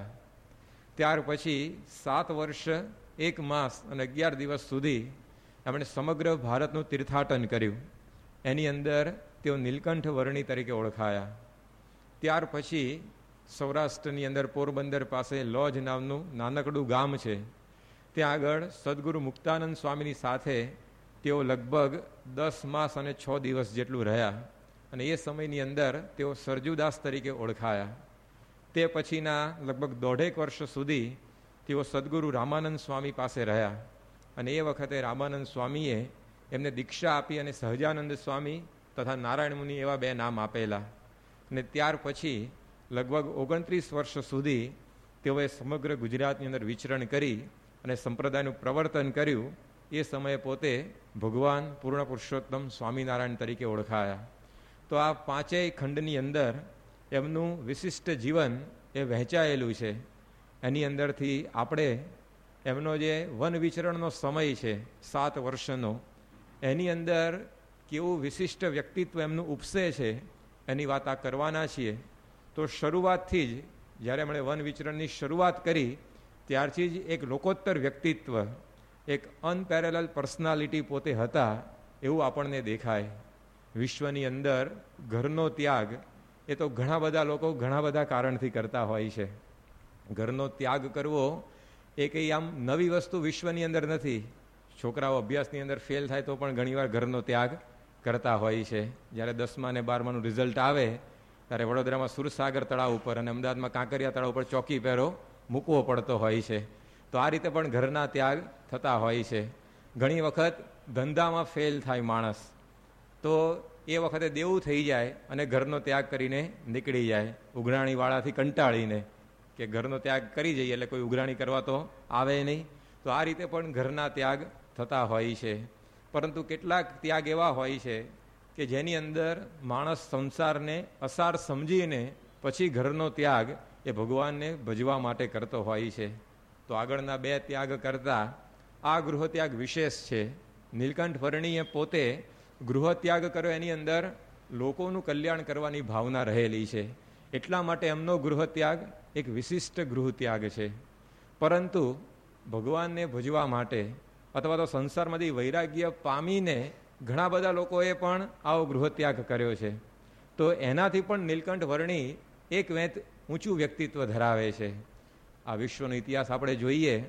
ત્યાર પછી સાત વર્ષ એક માસ અને અગિયાર દિવસ સુધી એમણે સમગ્ર ભારતનું તીર્થાટન કર્યું. એની અંદર તેઓ નીલકંઠ વર્ણી તરીકે ઓળખાયા. ત્યાર પછી સૌરાષ્ટ્રની અંદર પોરબંદર પાસે લોજ નામનું નાનકડું ગામ છે, ત્યાં આગળ સદગુરુ મુક્તાનંદ સ્વામીની સાથે તેઓ લગભગ દસ માસ અને છ દિવસ જેટલું રહ્યા અને એ સમયની અંદર તેઓ સરજુદાસ તરીકે ઓળખાયા. તે પછીના લગભગ દોઢેક વર્ષ સુધી તેઓ સદગુરુ રામાનંદ સ્વામી પાસે રહ્યા અને એ વખતે રામાનંદ સ્વામીએ એમને દીક્ષા આપી અને સહજાનંદ સ્વામી તથા નારાયણ મુનિ એવા બે નામ આપેલા. અને ત્યાર પછી લગભગ ઓગણત્રીસ વર્ષ સુધી તેઓએ સમગ્ર ગુજરાતની અંદર વિચરણ કરી અને સંપ્રદાયનું પ્રવર્તન કર્યું. એ સમયે પોતે ભગવાન પૂર્ણ પુરુષોત્તમ સ્વામિનારાયણ તરીકે ઓળખાયા. તો આ પાંચેય ખંડની અંદર એમનું વિશિષ્ટ જીવન એ વહેંચાયેલું છે. એની અંદરથી આપણે એમનો જે વન વિચરણનો સમય છે સાત વર્ષનો, એની અંદર કેવું વિશિષ્ટ વ્યક્તિત્વ એમનું ઉપસે છે એની વાત આ કરવાના છીએ. તો શરૂઆતથી જ જ્યારે એમણે વન વિચરણની શરૂઆત કરી ત્યારથી જ એક લોકોત્તર વ્યક્તિત્વ, એક અનપેરેલલ પર્સનાલિટી પોતે હતા એવું આપણને દેખાય. વિશ્વની અંદર ઘરનો ત્યાગ એ તો ઘણા બધા લોકો ઘણા બધા કારણથી કરતા હોય છે. ઘરનો ત્યાગ કરવો એ કંઈ આમ નવી વસ્તુ વિશ્વની અંદર નથી. છોકરાઓ અભ્યાસની અંદર ફેલ થાય તો પણ ઘણીવાર ઘરનો ત્યાગ કરતા હોય છે. જ્યારે દસમા અને બારમાનું રિઝલ્ટ આવે ત્યારે વડોદરામાં સુરસાગર તળાવ ઉપર અને અમદાવાદમાં કાંકરિયા તળાવ ઉપર ચોકી પહેરો મૂકવો પડતો હોય છે. તો આ રીતે પણ ઘરના ત્યાગ થતા હોય છે. ઘણી વખત ધંધામાં ફેલ થાય માણસ તો એ વખતે દેવું થઈ જાય અને ઘરનો ત્યાગ કરીને નીકળી જાય, ઉઘરાણીવાળાથી કંટાળીને કે ઘરનો ત્યાગ કરી જઈએ એટલે કોઈ ઉઘરાણી કરવા તો આવે નહીં. તો આ રીતે પણ ઘરના ત્યાગ થતા હોય છે. પરંતુ કેટલાક ત્યાગ એવા હોય છે કે જેની અંદર માણસ સંસારને અસાર સમજીને પછી ઘરનો ત્યાગ એ ભગવાનને ભજવા માટે કરતો હોય છે. તો આગળના બે ત્યાગ કરતાં આ ગૃહત્યાગ વિશેષ છે. નીલકંઠ વર્ણીએ પોતે ગૃહત્યાગ કર્યો એની અંદર લોકોનું કલ્યાણ કરવાની ભાવના રહેલી છે. એટલા માટે એમનો ગૃહત્યાગ એક વિશિષ્ટ ગૃહત્યાગ છે. પરંતુ ભગવાનને ભજવા માટે અથવા તો સંસારમાંથી વૈરાગ્ય પામીને ઘણા બધા લોકોએ પણ આવો ગૃહત્યાગ કર્યો છે. તો એનાથી પણ નીલકંઠ વર્ણી એક વેંત ઊંચું વ્યક્તિત્વ ધરાવે છે. આ વિશ્વનો ઇતિહાસ આપણે જોઈએ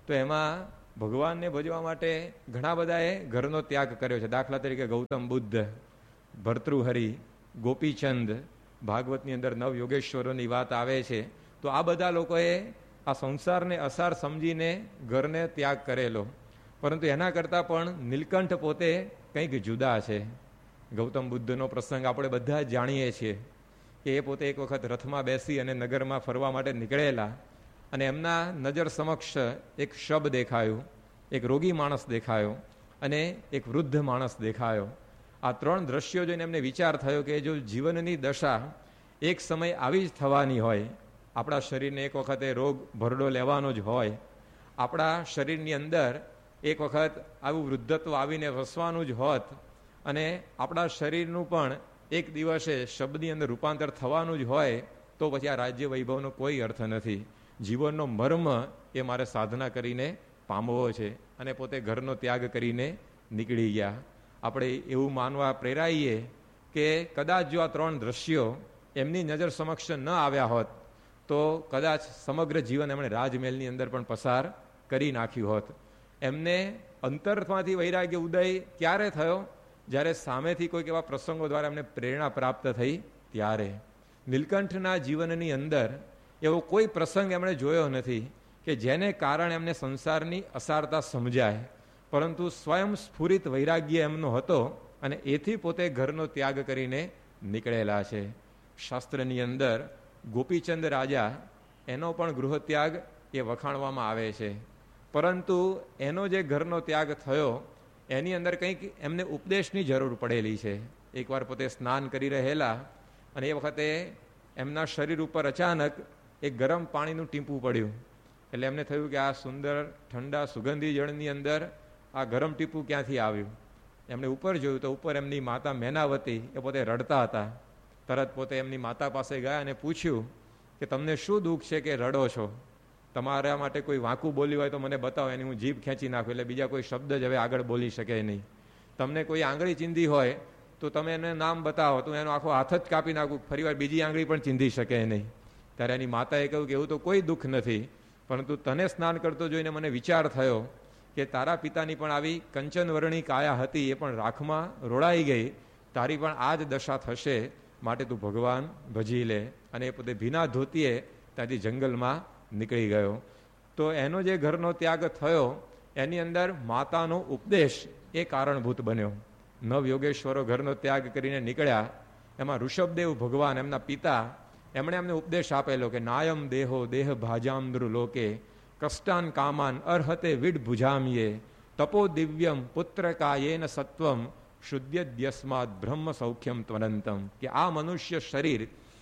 તો એમાં ભગવાનને ભજવા માટે ઘણા બધાએ ઘરનો ત્યાગ કર્યો છે. દાખલા તરીકે ગૌતમ બુદ્ધ, ભર્તૃહરિ, ગોપીચંદ, ભાગવતની અંદર નવ યોગેશ્વરોની વાત આવે છે. તો આ બધા લોકોએ આ સંસારને અસાર સમજીને ઘરને ત્યાગ કરેલો. પરંતુ એના કરતાં પણ નીલકંઠ પોતે કંઈક જુદા છે. ગૌતમ બુદ્ધનો પ્રસંગ આપણે બધા જ જાણીએ છીએ કે એ પોતે એક વખત રથમાં બેસી અને નગરમાં ફરવા માટે નીકળેલા અને એમના નજર સમક્ષ એક શબ દેખાયું, એક રોગી માણસ દેખાયો અને એક વૃદ્ધ માણસ દેખાયો. આ ત્રણ દ્રશ્યો જોઈને એમને વિચાર થયો કે જો જીવનની દશા એક સમય આવી જ થવાની હોય, આપણા શરીરને એક વખતે રોગ ભરડો લેવાનો જ હોય, આપણા શરીરની અંદર એક વખત આવું વૃદ્ધત્વ આવીને વસવાનું જ હોત અને આપણા શરીરનું પણ એક દિવસે શબ્દની અંદર રૂપાંતર થવાનું જ હોય, તો પછી આ રાજ્ય વૈભવનો કોઈ અર્થ નથી. જીવનનો મર્મ એ મારે સાધના કરીને પામવો છે. અને પોતે ઘરનો ત્યાગ કરીને નીકળી ગયા. આપણે એવું માનવા પ્રેરાઈએ કે કદાચ જો આ ત્રણ દ્રશ્યો એમની નજર સમક્ષ ન આવ્યા હોત તો કદાચ સમગ્ર જીવન એમણે રાજમહેલની અંદર પણ પસાર કરી નાખ્યું હોત. એમને અંતરમાંથી વૈરાગ્ય ઉદય ક્યારે થયો? જ્યારે સામેથી કોઈક એવા પ્રસંગો દ્વારા એમને પ્રેરણા પ્રાપ્ત થઈ ત્યારે. નીલકંઠના જીવનની અંદર એવો કોઈ પ્રસંગ એમણે જોયો નથી કે જેને કારણે એમને સંસારની અસારતા સમજાય, પરંતુ સ્વયં સ્ફુરિત વૈરાગ્ય એમનો હતો અને એથી પોતે ઘરનો ત્યાગ કરીને નીકળેલા છે. શાસ્ત્રની અંદર ગોપીચંદ રાજા, એનો પણ ગૃહત્યાગ એ વખાણવામાં આવે છે. પરંતુ એનો જે ઘરનો ત્યાગ થયો એની અંદર કંઈક એમને ઉપદેશની જરૂર પડેલી છે. એકવાર પોતે સ્નાન કરી રહેલા અને એ વખતે એમના શરીર ઉપર અચાનક એક ગરમ પાણીનું ટીપું પડ્યું. એટલે એમને થયું કે આ સુંદર ઠંડા સુગંધી જળની અંદર આ ગરમ ટીપું ક્યાંથી આવ્યું. એમણે ઉપર જોયું તો ઉપર એમની માતા મેનાવતી એ પોતે રડતા હતા. તરત પોતે એમની માતા પાસે ગયા અને પૂછ્યું કે તમને શું દુઃખ છે કે રડો છો? તમારા માટે કોઈ વાંકું બોલ્યું હોય તો મને બતાવો, એની હું જીભ ખેંચી નાખું, એટલે બીજા કોઈ શબ્દ જ હવે આગળ બોલી શકે નહીં. તમને કોઈ આંગળી ચીંધી હોય તો તમે એને નામ બતાવો તો એનો આખો હાથ જ કાપી નાખું, ફરી વાર બીજી આંગળી પણ ચીંધી શકે નહીં. ત્યારે એની માતાએ કહ્યું કે એવું તો કોઈ દુઃખ નથી, પરંતુ તને સ્નાન કરતો જોઈને મને વિચાર થયો કે તારા પિતાની પણ આવી કંચનવર્ણી કાયા હતી, એ પણ રાખમાં રોડાઈ ગઈ, તારી પણ આ જ દશા થશે, માટે તું ભગવાન ભજી લે. અને એ પોતે ભીના ધોતીએ ત્યાંથી જંગલમાં નીકળી ગયો. તો એનો જે ઘરનો ત્યાગ થયો એની અંદર માતાનો ઉપદેશ એ કારણભૂત બન્યો. નવ યોગેશ્વરો ઘરનો ત્યાગ કરીને નીકળ્યા. એમાં ઋષભદેવ ભગવાન એમના પિતા, એમણે એમને ઉપદેશ આપેલો કે નાયમ દેહો દેહ ભાજામૃ લોકે કષ્ટાન કામાન અર્હતે વિડ ભુજામીએ તપો દિવ્યમ પુત્ર કાયેન સત્વમ શુદ્ધ્યસ્માદ બ્રહ્મ સૌખ્યમ ત્વનંતમ. કે આ મનુષ્ય શરીર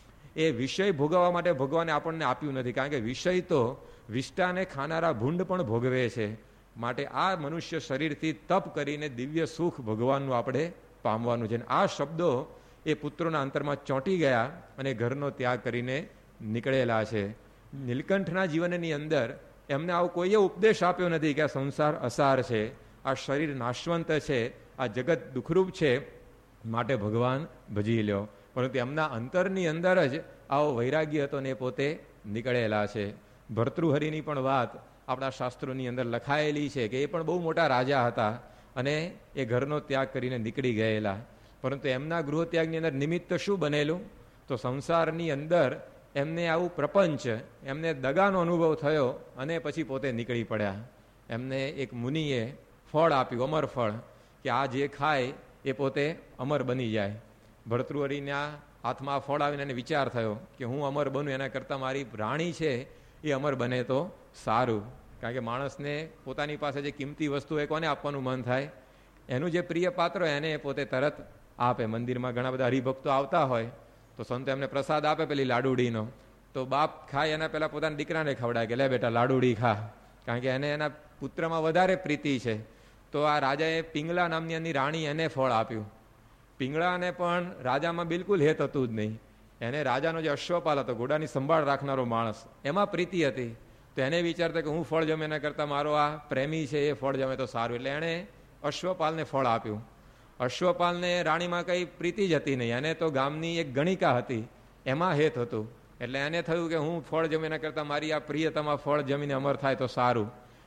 એ વિષય ભોગવવા માટે ભગવાને આપણને આપ્યું નથી, કારણ કે વિષય તો વિષ્ટાને ખાનારા ભૂંડ પણ ભોગવે છે. માટે આ મનુષ્ય શરીરથી તપ કરીને દિવ્ય સુખ ભગવાનનું આપણે પામવાનું છે. આ શબ્દો એ પુત્રોના અંતરમાં ચોંટી ગયા અને ઘરનો ત્યાગ કરીને નીકળેલા છે. નીલકંઠના જીવનની અંદર એમને આવો કોઈએ ઉપદેશ આપ્યો નથી કે આ સંસાર અસાર છે, આ શરીર નાશવંત છે, આ જગત દુઃખરૂપ છે, માટે ભગવાન ભજી લ્યો. પરંતુ એમના અંતરની અંદર જ આવો વૈરાગ્ય હતો ને એ પોતે નીકળેલા છે. ભર્તૃહરિની પણ વાત આપણા શાસ્ત્રોની અંદર લખાયેલી છે કે એ પણ બહુ મોટા રાજા હતા અને એ ઘરનો ત્યાગ કરીને નીકળી ગયેલા. પરંતુ એમના ગૃહ ત્યાગની અંદર નિમિત્ત શું બનેલું? તો સંસારની અંદર એમને આવું પ્રપંચ, એમને દગાનો અનુભવ થયો અને પછી પોતે નીકળી પડ્યા. એમને એક મુનિએ ફળ આપ્યું, અમર ફળ, કે આ જે ખાય એ પોતે અમર બની જાય. ભર્તૃહરિના હાથમાં ફળ આવીને એને વિચાર થયો કે હું અમર બનું એના કરતાં મારી રાણી છે એ અમર બને તો સારું. કારણ કે માણસને પોતાની પાસે જે કિંમતી વસ્તુ હોય કોને આપવાનું મન થાય? એનું જે પ્રિય પાત્ર હોય એને પોતે તરત આપે. મંદિરમાં ઘણા બધા હરિભક્તો આવતા હોય તો સંતો એમને પ્રસાદ આપે પેલી લાડુડીનો, તો બાપ ખાય એના પહેલા પોતાના દીકરાને ખવડાય કે લે બેટા લાડુડી ખા, કારણ કે એને એના પુત્રમાં વધારે પ્રીતિ છે. તો આ રાજાએ પિંગલા નામની એની રાણી એને ફળ આપ્યું. પિંગળાને પણ રાજામાં બિલકુલ હેત હતું જ નહીં. એને રાજાનો જે અશ્વપાલ હતો, ઘોડાની સંભાળ રાખનારો માણસ, એમાં પ્રીતિ હતી. તો એને વિચારતા કે હું ફળ જમે એના કરતાં મારો આ પ્રેમી છે એ ફળ જમે તો સારું. એટલે એણે અશ્વપાલને ફળ આપ્યું. અશ્વપાલને રાણીમાં કઈ પ્રીતિ જ હતી નહીં. એને તો ગામની એક ગણિકા હતી એમાં હેત હતું. એટલે એને થયું કે હું ફળ જમે એના કરતાં મારી આ પ્રિયતમા ફળ જમીને અમર થાય તો સારું.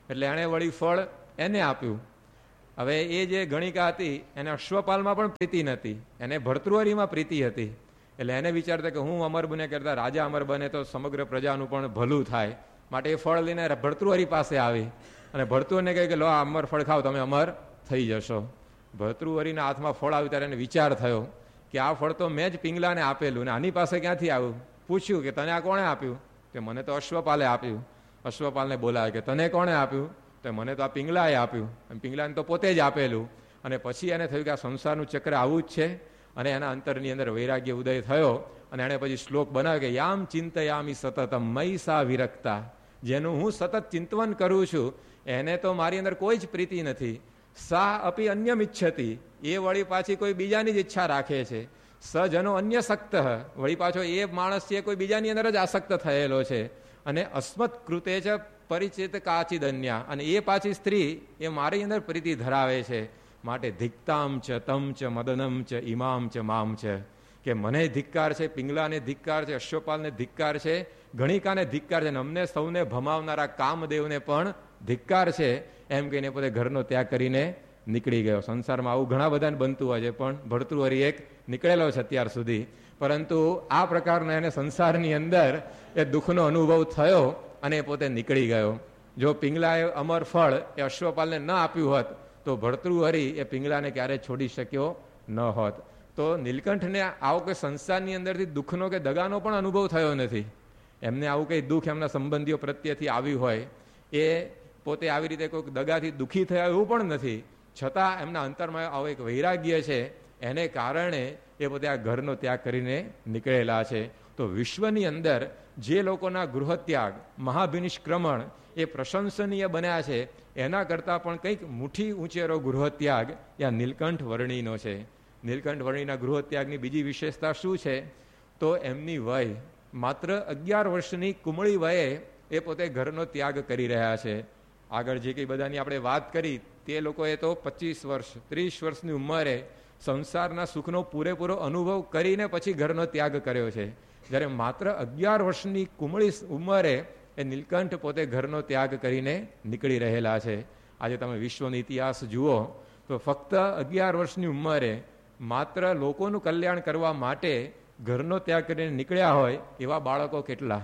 એટલે એણે વળી ફળ એને આપ્યું. હવે એ જે ગણિકા હતી એને અશ્વપાલમાં પણ પ્રીતિ નથી, એને ભર્તૃહરિમાં પ્રીતિ હતી. એટલે એને વિચારતા કે હું અમર બને કરતા રાજા અમર બને તો સમગ્ર પ્રજાનું પણ ભલું થાય, માટે એ ફળ લઈને ભર્તૃહરિ પાસે આવી અને ભર્તૃહરિને કહે કે લો આ અમર ફળ ખાવ, તમે અમર થઈ જશો. ભર્તૃહરિના હાથમાં ફળ આવ્યું ત્યારે એને વિચાર થયો કે આ ફળ તો મેં જ પિંગલાને આપેલું ને આની પાસે ક્યાંથી આવ્યું. પૂછ્યું કે તને આ કોણે આપ્યું? કે મને તો અશ્વપાલે આપ્યું. અશ્વપાલને બોલાવે કે તને કોણે આપ્યું? તો મને તો આ પિંગલાએ આપ્યું. પિંગલાને તો પોતે જ આપેલું. અને પછી એને થયું કે આ સંસારનું ચક્ર આવું જ છે, અને એના અંતરની અંદર વૈરાગ્ય ઉદય થયો અને એને પછી શ્લોક બનાવ્યો કે યામ ચિંતયામિ સતતમ મયી સા વિરક્તા, જેનું હું સતત ચિંતવન કરું છું એને તો મારી અંદર કોઈ જ પ્રીતિ નથી. સા અપી અન્યમ ઇચ્છતી, એ વળી પાછી કોઈ બીજાની જ ઈચ્છા રાખે છે. સજનો અન્ય સક્ત, વળી પાછો એ માણસ છે કોઈ બીજાની અંદર જ આસક્ત થયેલો છે. અને અસ્મત કૃતે જ પરિચિત કાચિદ અન્યા, અને એ પાછી સ્ત્રી એ મારી અંદર પ્રીતિ ધરાવે છે. માટે ધિક્તામ ચ તમ ચ મદનમ ચ ઇમામ ચ મામ ચ, કે મને ધિક્કાર છે, પિંગલાને ધિક્કાર છે, અશ્વપાલને ધિક્કાર છે, ગણિકાને ધિક્કાર છે, અને અમને સૌને ભમાવનારા કામદેવને પણ ધિક્કાર છે. એમ કહીને પોતે ઘરનો ત્યાગ કરીને નીકળી ગયો. સંસારમાં આવું ઘણા બધાને બનતું હોય છે, પણ ભર્તૃહરિ એક નીકળેલો છે અત્યાર સુધી. પરંતુ આ પ્રકારના એને સંસારની અંદર એ દુઃખનો અનુભવ થયો અને પોતે નીકળી ગયો. જો પિંગલાએ અમર ફળ એ અશ્વપાલને ન આપ્યું હોત તો ભર્તૃહરિ એ પિંગલાને ક્યારેય છોડી શક્યો ન હોત. તો નીલકંઠને આવો કે સંસારની અંદરથી દુઃખનો કે દગાનો પણ અનુભવ થયો નથી. એમને આવું કંઈ દુઃખ એમના સંબંધીઓ પ્રત્યેથી આવ્યું હોય, એ પોતે આવી રીતે કોઈક દગાથી દુઃખી થયા એવું પણ નથી. છતાં એમના અંતરમાં આવો એક વૈરાગ્ય છે, એને કારણે એ પોતે આ ઘરનો ત્યાગ કરીને નીકળેલા છે. તો વિશ્વની અંદર જે લોકોના ગૃહત્યાગ, મહાભિનિષ્ક્રમણ એ પ્રશંસનીય બન્યા છે, એના કરતાં પણ કંઈક મુઠ્ઠી ઊંચેરો ગૃહત્યાગ એ આ નીલકંઠ વર્ણિનો છે. નીલકંઠ વર્ણિના ગૃહત્યાગની બીજી વિશેષતા શું છે? તો એમની વય માત્ર અગિયાર વર્ષની કુમળી વયે એ પોતે ઘરનો ત્યાગ કરી રહ્યા છે. આગળ જે કંઈ બધાની આપણે વાત કરી તે લોકોએ તો પચીસ વર્ષ ત્રીસ વર્ષની ઉંમરે સંસારના સુખનો પૂરેપૂરો અનુભવ કરીને પછી ઘરનો ત્યાગ કર્યો છે. જ્યારે માત્ર અગિયાર વર્ષની કુમળી ઉંમરે એ નીલકંઠ પોતે ઘરનો ત્યાગ કરીને નીકળી રહેલા છે. આજે તમે વિશ્વનો ઇતિહાસ જુઓ તો ફક્ત અગિયાર વર્ષની ઉંમરે માત્ર લોકોનું કલ્યાણ કરવા માટે ઘરનો ત્યાગ કરીને નીકળ્યા હોય એવા બાળકો કેટલા?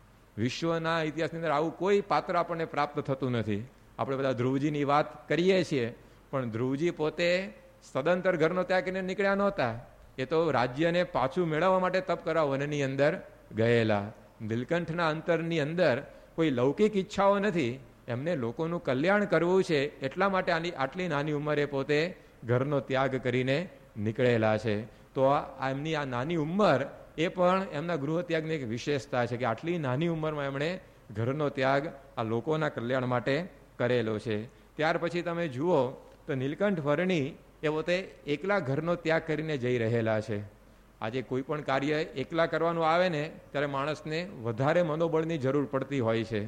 વિશ્વના ઇતિહાસની અંદર આવું કોઈ પાત્ર આપણને પ્રાપ્ત થતું નથી. આપણે બધા ધ્રુવજીની વાત કરીએ છીએ, પણ ધ્રુવજી પોતે સદંતર ઘરનો ત્યાગ કરીને નીકળ્યા નહોતા. એ તો રાજ્યને પાછું મેળવવા માટે તપ કરવા વનની અંદર ગયેલા. નીલકંઠના અંતરની અંદર કોઈ લૌકિક ઈચ્છાઓ નથી, એમને લોકોનું કલ્યાણ કરવું છે, એટલા માટે આની આટલી નાની ઉંમરે પોતે ઘરનો ત્યાગ કરીને નીકળેલા છે. તો આ એમની આ નાની ઉંમર એ પણ એમના ગૃહ ત્યાગની એક વિશેષતા છે કે આટલી નાની ઉંમરમાં એમણે ઘરનો ત્યાગ આ લોકોના કલ્યાણ માટે કરેલો છે. ત્યાર પછી તમે જુઓ તો નીલકંઠ વર્ણી એ પોતે એકલા ઘરનો ત્યાગ કરીને જઈ રહેલા છે. આજે કોઈ પણ કાર્ય એકલા કરવાનું આવે ને ત્યારે માણસને વધારે મનોબળની જરૂર પડતી હોય છે.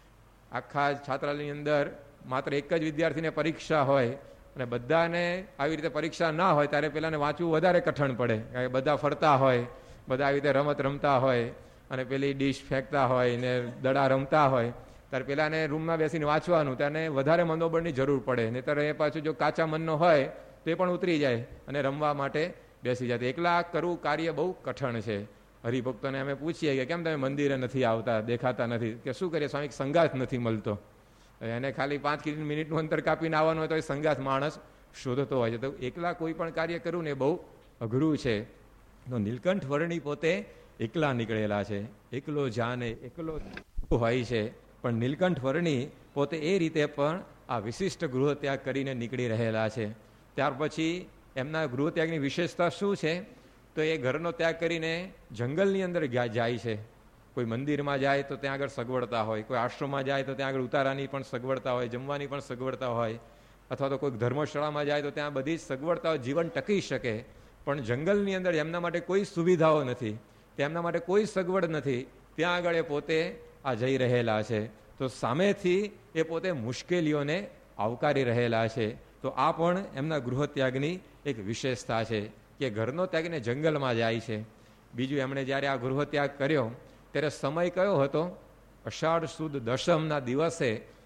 આખા છાત્રાલયની અંદર માત્ર એક જ વિદ્યાર્થીને પરીક્ષા હોય અને બધાને આવી રીતે પરીક્ષા ના હોય ત્યારે પેલાને વાંચવું વધારે કઠણ પડે, કારણ કે બધા ફરતા હોય, બધા આવી રીતે રમત રમતા હોય અને પેલી ડીશ ફેંકતા હોય ને દડા રમતા હોય, ત્યારે પેલાને રૂમમાં બેસીને વાંચવાનું તેને વધારે મનોબળની જરૂર પડે. નહીંતર એ પાછું જો કાચા મનનો હોય તો એ પણ ઉતરી જાય અને રમવા માટે બેસી જાય. એકલા કરવું કાર્ય બહુ કઠણ છે. હરિભક્તોને અમે પૂછીએ કે કેમ તમે મંદિરે નથી આવતા, દેખાતા નથી? કે શું કરીએ સ્વામી, સંગાથ નથી મળતો. એને ખાલી પાંચ મિનિટનું અંતર કાપીને આવવાનું હોય તો એ સંગાથ માણસ શોધતો હોય છે. તો એકલા કોઈ પણ કાર્ય કરવું ને બહુ અઘરું છે. તો નીલકંઠ વર્ણી પોતે એકલા નીકળેલા છે. એકલો જાને એકલો હોય છે, પણ નીલકંઠ વર્ણી પોતે એ રીતે પણ આ વિશિષ્ટ ગૃહ ત્યાગ કરીને નીકળી રહેલા છે. ત્યાર પછી એમના ગૃહ ત્યાગની વિશેષતા શું છે? તો એ ઘરનો ત્યાગ કરીને જંગલની અંદર જાય છે. કોઈ મંદિરમાં જાય તો ત્યાં આગળ સગવડતા હોય, કોઈ આશ્રમમાં જાય તો ત્યાં આગળ ઉતારાની પણ સગવડતા હોય, જમવાની પણ સગવડતા હોય, અથવા તો કોઈ ધર્મશાળામાં જાય તો ત્યાં બધી જ સગવડતા હોય, જીવન ટકી શકે. પણ જંગલની અંદર એમના માટે કોઈ સુવિધાઓ નથી, તેમના માટે કોઈ સગવડ નથી. ત્યાં આગળ એ પોતે આ જઈ રહેલા છે. તો સામેથી એ પોતે મુશ્કેલીઓને આવકારી રહેલા છે. તો આ પણ એમના ગૃહ ત્યાગની એક વિશેષતા છે કે ઘરનો ત્યાગને જંગલમાં જાય છે. બીજું, એમણે જ્યારે આ ગૃહ ત્યાગ કર્યો ત્યારે સમય કયો હતો? અષાઢ સુદ દશમના દિવસે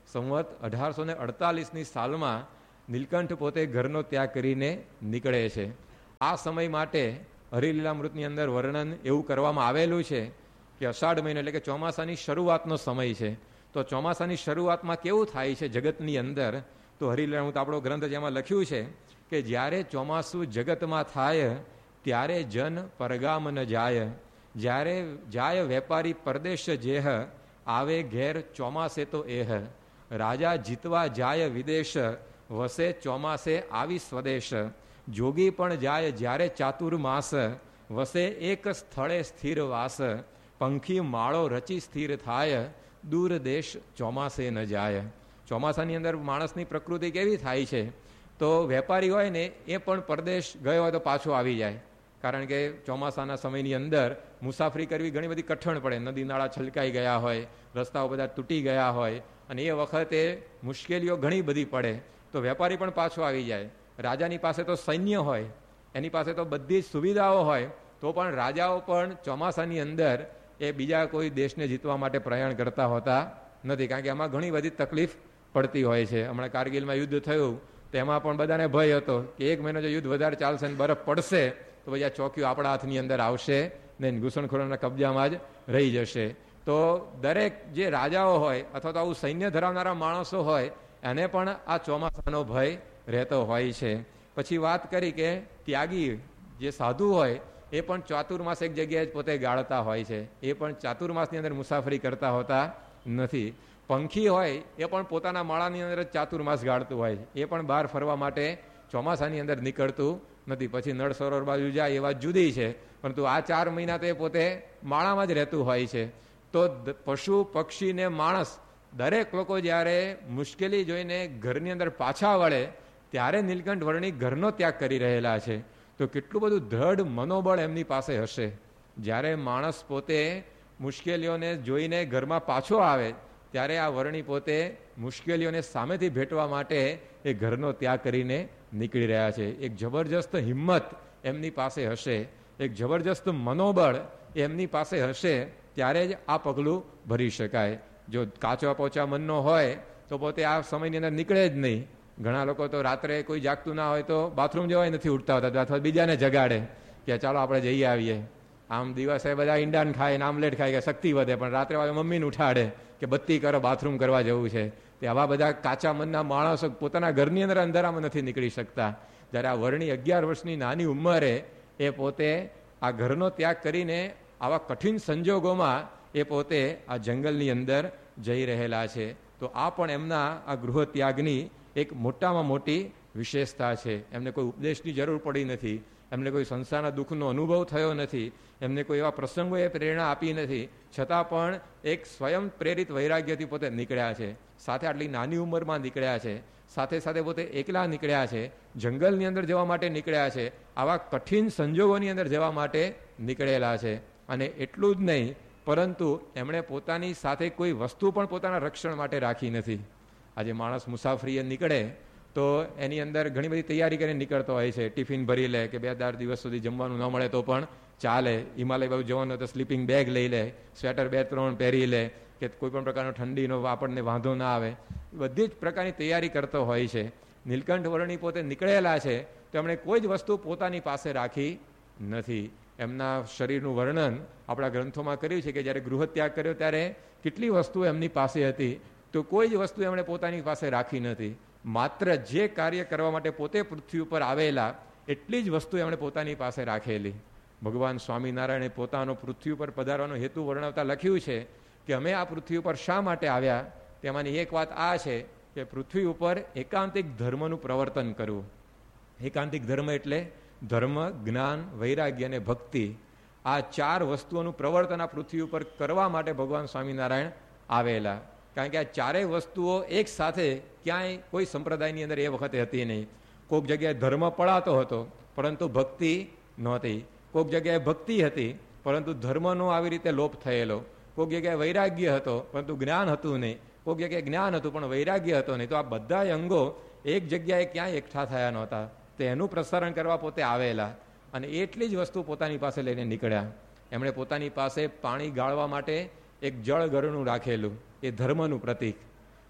સંવત અઢારસો ને અડતાલીસની સાલમાં નીલકંઠ પોતે ઘરનો ત્યાગ કરીને નીકળે છે. આ સમય માટે હરિલીલામૃતની અંદર વર્ણન એવું કરવામાં આવેલું છે કે અષાઢ મહિનો એટલે કે ચોમાસાની શરૂઆતનો સમય છે. તો ચોમાસાની શરૂઆતમાં કેવું થાય છે જગતની અંદર, તો હરિલીલામૃત આપણો ગ્રંથ જેમાં લખ્યું છે કે જ્યારે ચોમાસું જગતમાં થાય ત્યારે જન પરગામ ન જાય, જ્યારે જાય વેપારી પરદેશ જેહ, આવે ઘેર ચોમાસે તો એહ, રાજા જીતવા જાય વિદેશ, વસે ચોમાસે આવી સ્વદેશ, જોગી પણ જાય જ્યારે ચાતુર્માસ, વસે એક સ્થળે સ્થિર વાસ, પંખી માળો રચી સ્થિર થાય, દૂર દેશ ચોમાસે ન જાય. ચોમાસાની અંદર માણસની પ્રકૃતિ કેવી થાય છે, તો વેપારી હોય ને એ પણ પરદેશ ગયો હોય તો પાછો આવી જાય, કારણ કે ચોમાસાના સમયની અંદર મુસાફરી કરવી ઘણી બધી કઠણ પડે. નદી નાળા છલકાઈ ગયા હોય, રસ્તાઓ બધા તૂટી ગયા હોય, અને એ વખતે મુશ્કેલીઓ ઘણી બધી પડે, તો વેપારી પણ પાછો આવી જાય. રાજાની પાસે તો સૈન્ય હોય, એની પાસે તો બધી જ સુવિધાઓ હોય, તો પણ રાજાઓ પણ ચોમાસાની અંદર એ બીજા કોઈ દેશને જીતવા માટે પ્રયાણ કરતા હોતા નથી, કારણ કે એમાં ઘણી બધી તકલીફ પડતી હોય છે. હમણાં કારગિલમાં યુદ્ધ થયું, તેમાં પણ બધાને ભય હતો કે એક મહિનો જો યુદ્ધ વધારે ચાલશે ને બરફ પડશે તો પછી આ ચોકીઓ આપણા હાથની અંદર આવશે ને ઘૂસણખોરોના કબજામાં જ રહી જશે. તો દરેક જે રાજાઓ હોય અથવા તો આવું સૈન્ય ધરાવનારા માણસો હોય એને પણ આ ચોમાસાનો ભય રહેતો હોય છે. પછી વાત કરી કે ત્યાગી જે સાધુ હોય એ પણ ચાતુર્માસ એક જગ્યાએ જ પોતે ગાળતા હોય છે, એ પણ ચાતુર્માસની અંદર મુસાફરી કરતા હોતા નથી. પંખી હોય એ પણ પોતાના માળાની અંદર જ ચાતુર્માસ ગાળતું હોય, એ પણ બહાર ફરવા માટે ચોમાસાની અંદર નીકળતું નથી. પછી નળ સરોવર બાજુ જાય એ વાત જુદી છે, પરંતુ આ ચાર મહિના તો એ પોતે માળામાં જ રહેતું હોય છે. તો પશુ પક્ષી ને માણસ દરેક લોકો જ્યારે મુશ્કેલી જોઈને ઘરની અંદર પાછા વળે ત્યારે નીલકંઠ વર્ણિક ઘરનો ત્યાગ કરી રહેલા છે. તો કેટલું બધું દ્રઢ મનોબળ એમની પાસે હશે. જ્યારે માણસ પોતે મુશ્કેલીઓને જોઈને ઘરમાં પાછો આવે ત્યારે આ વર્ણી પોતે મુશ્કેલીઓને સામેથી ભેટવા માટે એ ઘરનો ત્યાગ કરીને નીકળી રહ્યા છે. એક જબરજસ્ત હિંમત એમની પાસે હશે, એક જબરજસ્ત મનોબળ એમની પાસે હશે, ત્યારે જ આ પગલું ભરી શકાય. જો કાચા પોચા મનનો હોય તો પોતે આ સમયની અંદર નીકળે જ નહીં. ઘણા લોકો તો રાત્રે કોઈ જાગતું ના હોય તો બાથરૂમ જવાય નથી ઉઠતા હોતા, અથવા બીજાને જગાડે કે ચાલો આપણે જઈ આવીએ. આમ દિવસે બધા ઈંડાન ખાય ને આમલેટ ખાય કે શક્તિ વધે, પણ રાત્રે વાગે મમ્મીને ઉઠાડે કે બત્તી કરો, બાથરૂમ કરવા જવું છે. તે આવા બધા કાચા મનના માણસો પોતાના ઘરની અંદર અંધારામાં નથી નીકળી શકતા. જ્યારે આ વર્ણી અગિયાર વર્ષની નાની ઉંમરે એ પોતે આ ઘરનો ત્યાગ કરીને આવા કઠિન સંજોગોમાં એ પોતે આ જંગલની અંદર જઈ રહેલા છે. તો આ પણ એમના આ ગૃહ ત્યાગની એક મોટામાં મોટી વિશેષતા છે. એમને કોઈ ઉપદેશની જરૂર પડી નથી, એમને કોઈ સંસારના દુઃખનો અનુભવ થયો નથી, એમને કોઈ એવા પ્રસંગોએ પ્રેરણા આપી નથી, છતાં પણ એક સ્વયં પ્રેરિત વૈરાગ્યથી પોતે નીકળ્યા છે. સાથે આટલી નાની ઉંમરમાં નીકળ્યા છે, સાથે સાથે પોતે એકલા નીકળ્યા છે, જંગલની અંદર જવા માટે નીકળ્યા છે, આવા કઠિન સંજોગોની અંદર જવા માટે નીકળેલા છે. અને એટલું જ નહીં, પરંતુ એમણે પોતાની સાથે કોઈ વસ્તુ પણ પોતાના રક્ષણ માટે રાખી નથી. આજે માણસ મુસાફરીએ નીકળે તો એની અંદર ઘણી બધી તૈયારી કરીને નીકળતો હોય છે. ટિફિન ભરી લે કે બે ચાર દિવસ સુધી જમવાનું ન મળે તો પણ ચાલે. હિમાલય બાજુ જવાનું તો સ્લીપિંગ બેગ લઈ લે, સ્વેટર બે ત્રણ પહેરી લે કે કોઈ પણ પ્રકારનો ઠંડીનો આપણને વાંધો ના આવે. બધી જ પ્રકારની તૈયારી કરતો હોય છે. નીલકંઠ વર્ણી પોતે નીકળેલા છે તો એમણે કોઈ જ વસ્તુ પોતાની પાસે રાખી નથી. એમના શરીરનું વર્ણન આપણા ગ્રંથોમાં કર્યું છે કે જ્યારે ગૃહત્યાગ કર્યો ત્યારે કેટલી વસ્તુ એમની પાસે હતી, તો કોઈ જ વસ્તુ એમણે પોતાની પાસે રાખી નથી. માત્ર જે કાર્ય કરવા માટે પોતે પૃથ્વી ઉપર આવેલા એટલી જ વસ્તુ એમણે પોતાની પાસે રાખેલી. ભગવાન સ્વામિનારાયણે પોતાનો પૃથ્વી ઉપર પધારવાનો હેતુ વર્ણવતા લખ્યું છે કે અમે આ પૃથ્વી ઉપર શા માટે આવ્યા. તેમાંની એક વાત આ છે કે પૃથ્વી ઉપર એકાંતિક ધર્મનું પ્રવર્તન કરવું. એકાંતિક ધર્મ એટલે ધર્મ, જ્ઞાન, વૈરાગ્ય અને ભક્તિ. આ ચાર વસ્તુઓનું પ્રવર્તન આ પૃથ્વી ઉપર કરવા માટે ભગવાન સ્વામિનારાયણ આવેલા. કારણ કે આ ચારેય વસ્તુઓ એક સાથે ક્યાંય કોઈ સંપ્રદાયની અંદર એ વખતે હતી નહીં. કોઈક જગ્યાએ ધર્મ પળાતો હતો પરંતુ ભક્તિ નહોતી, કોઈક જગ્યાએ ભક્તિ હતી પરંતુ ધર્મનો આવી રીતે લોપ થયેલો, કોઈક જગ્યાએ વૈરાગ્ય હતો પરંતુ જ્ઞાન હતું નહીં, કોઈક જગ્યાએ જ્ઞાન હતું પણ વૈરાગ્ય હતો નહીં. તો આ બધા અંગો એક જગ્યાએ ક્યાંય એકઠા થયા નહોતા. તો એનું પ્રસારણ કરવા પોતે આવેલા અને એટલી જ વસ્તુ પોતાની પાસે લઈને નીકળ્યા. એમણે પોતાની પાસે પાણી ગાળવા માટે એક જળ ગરણું રાખેલું, એ ધર્મનું પ્રતીક.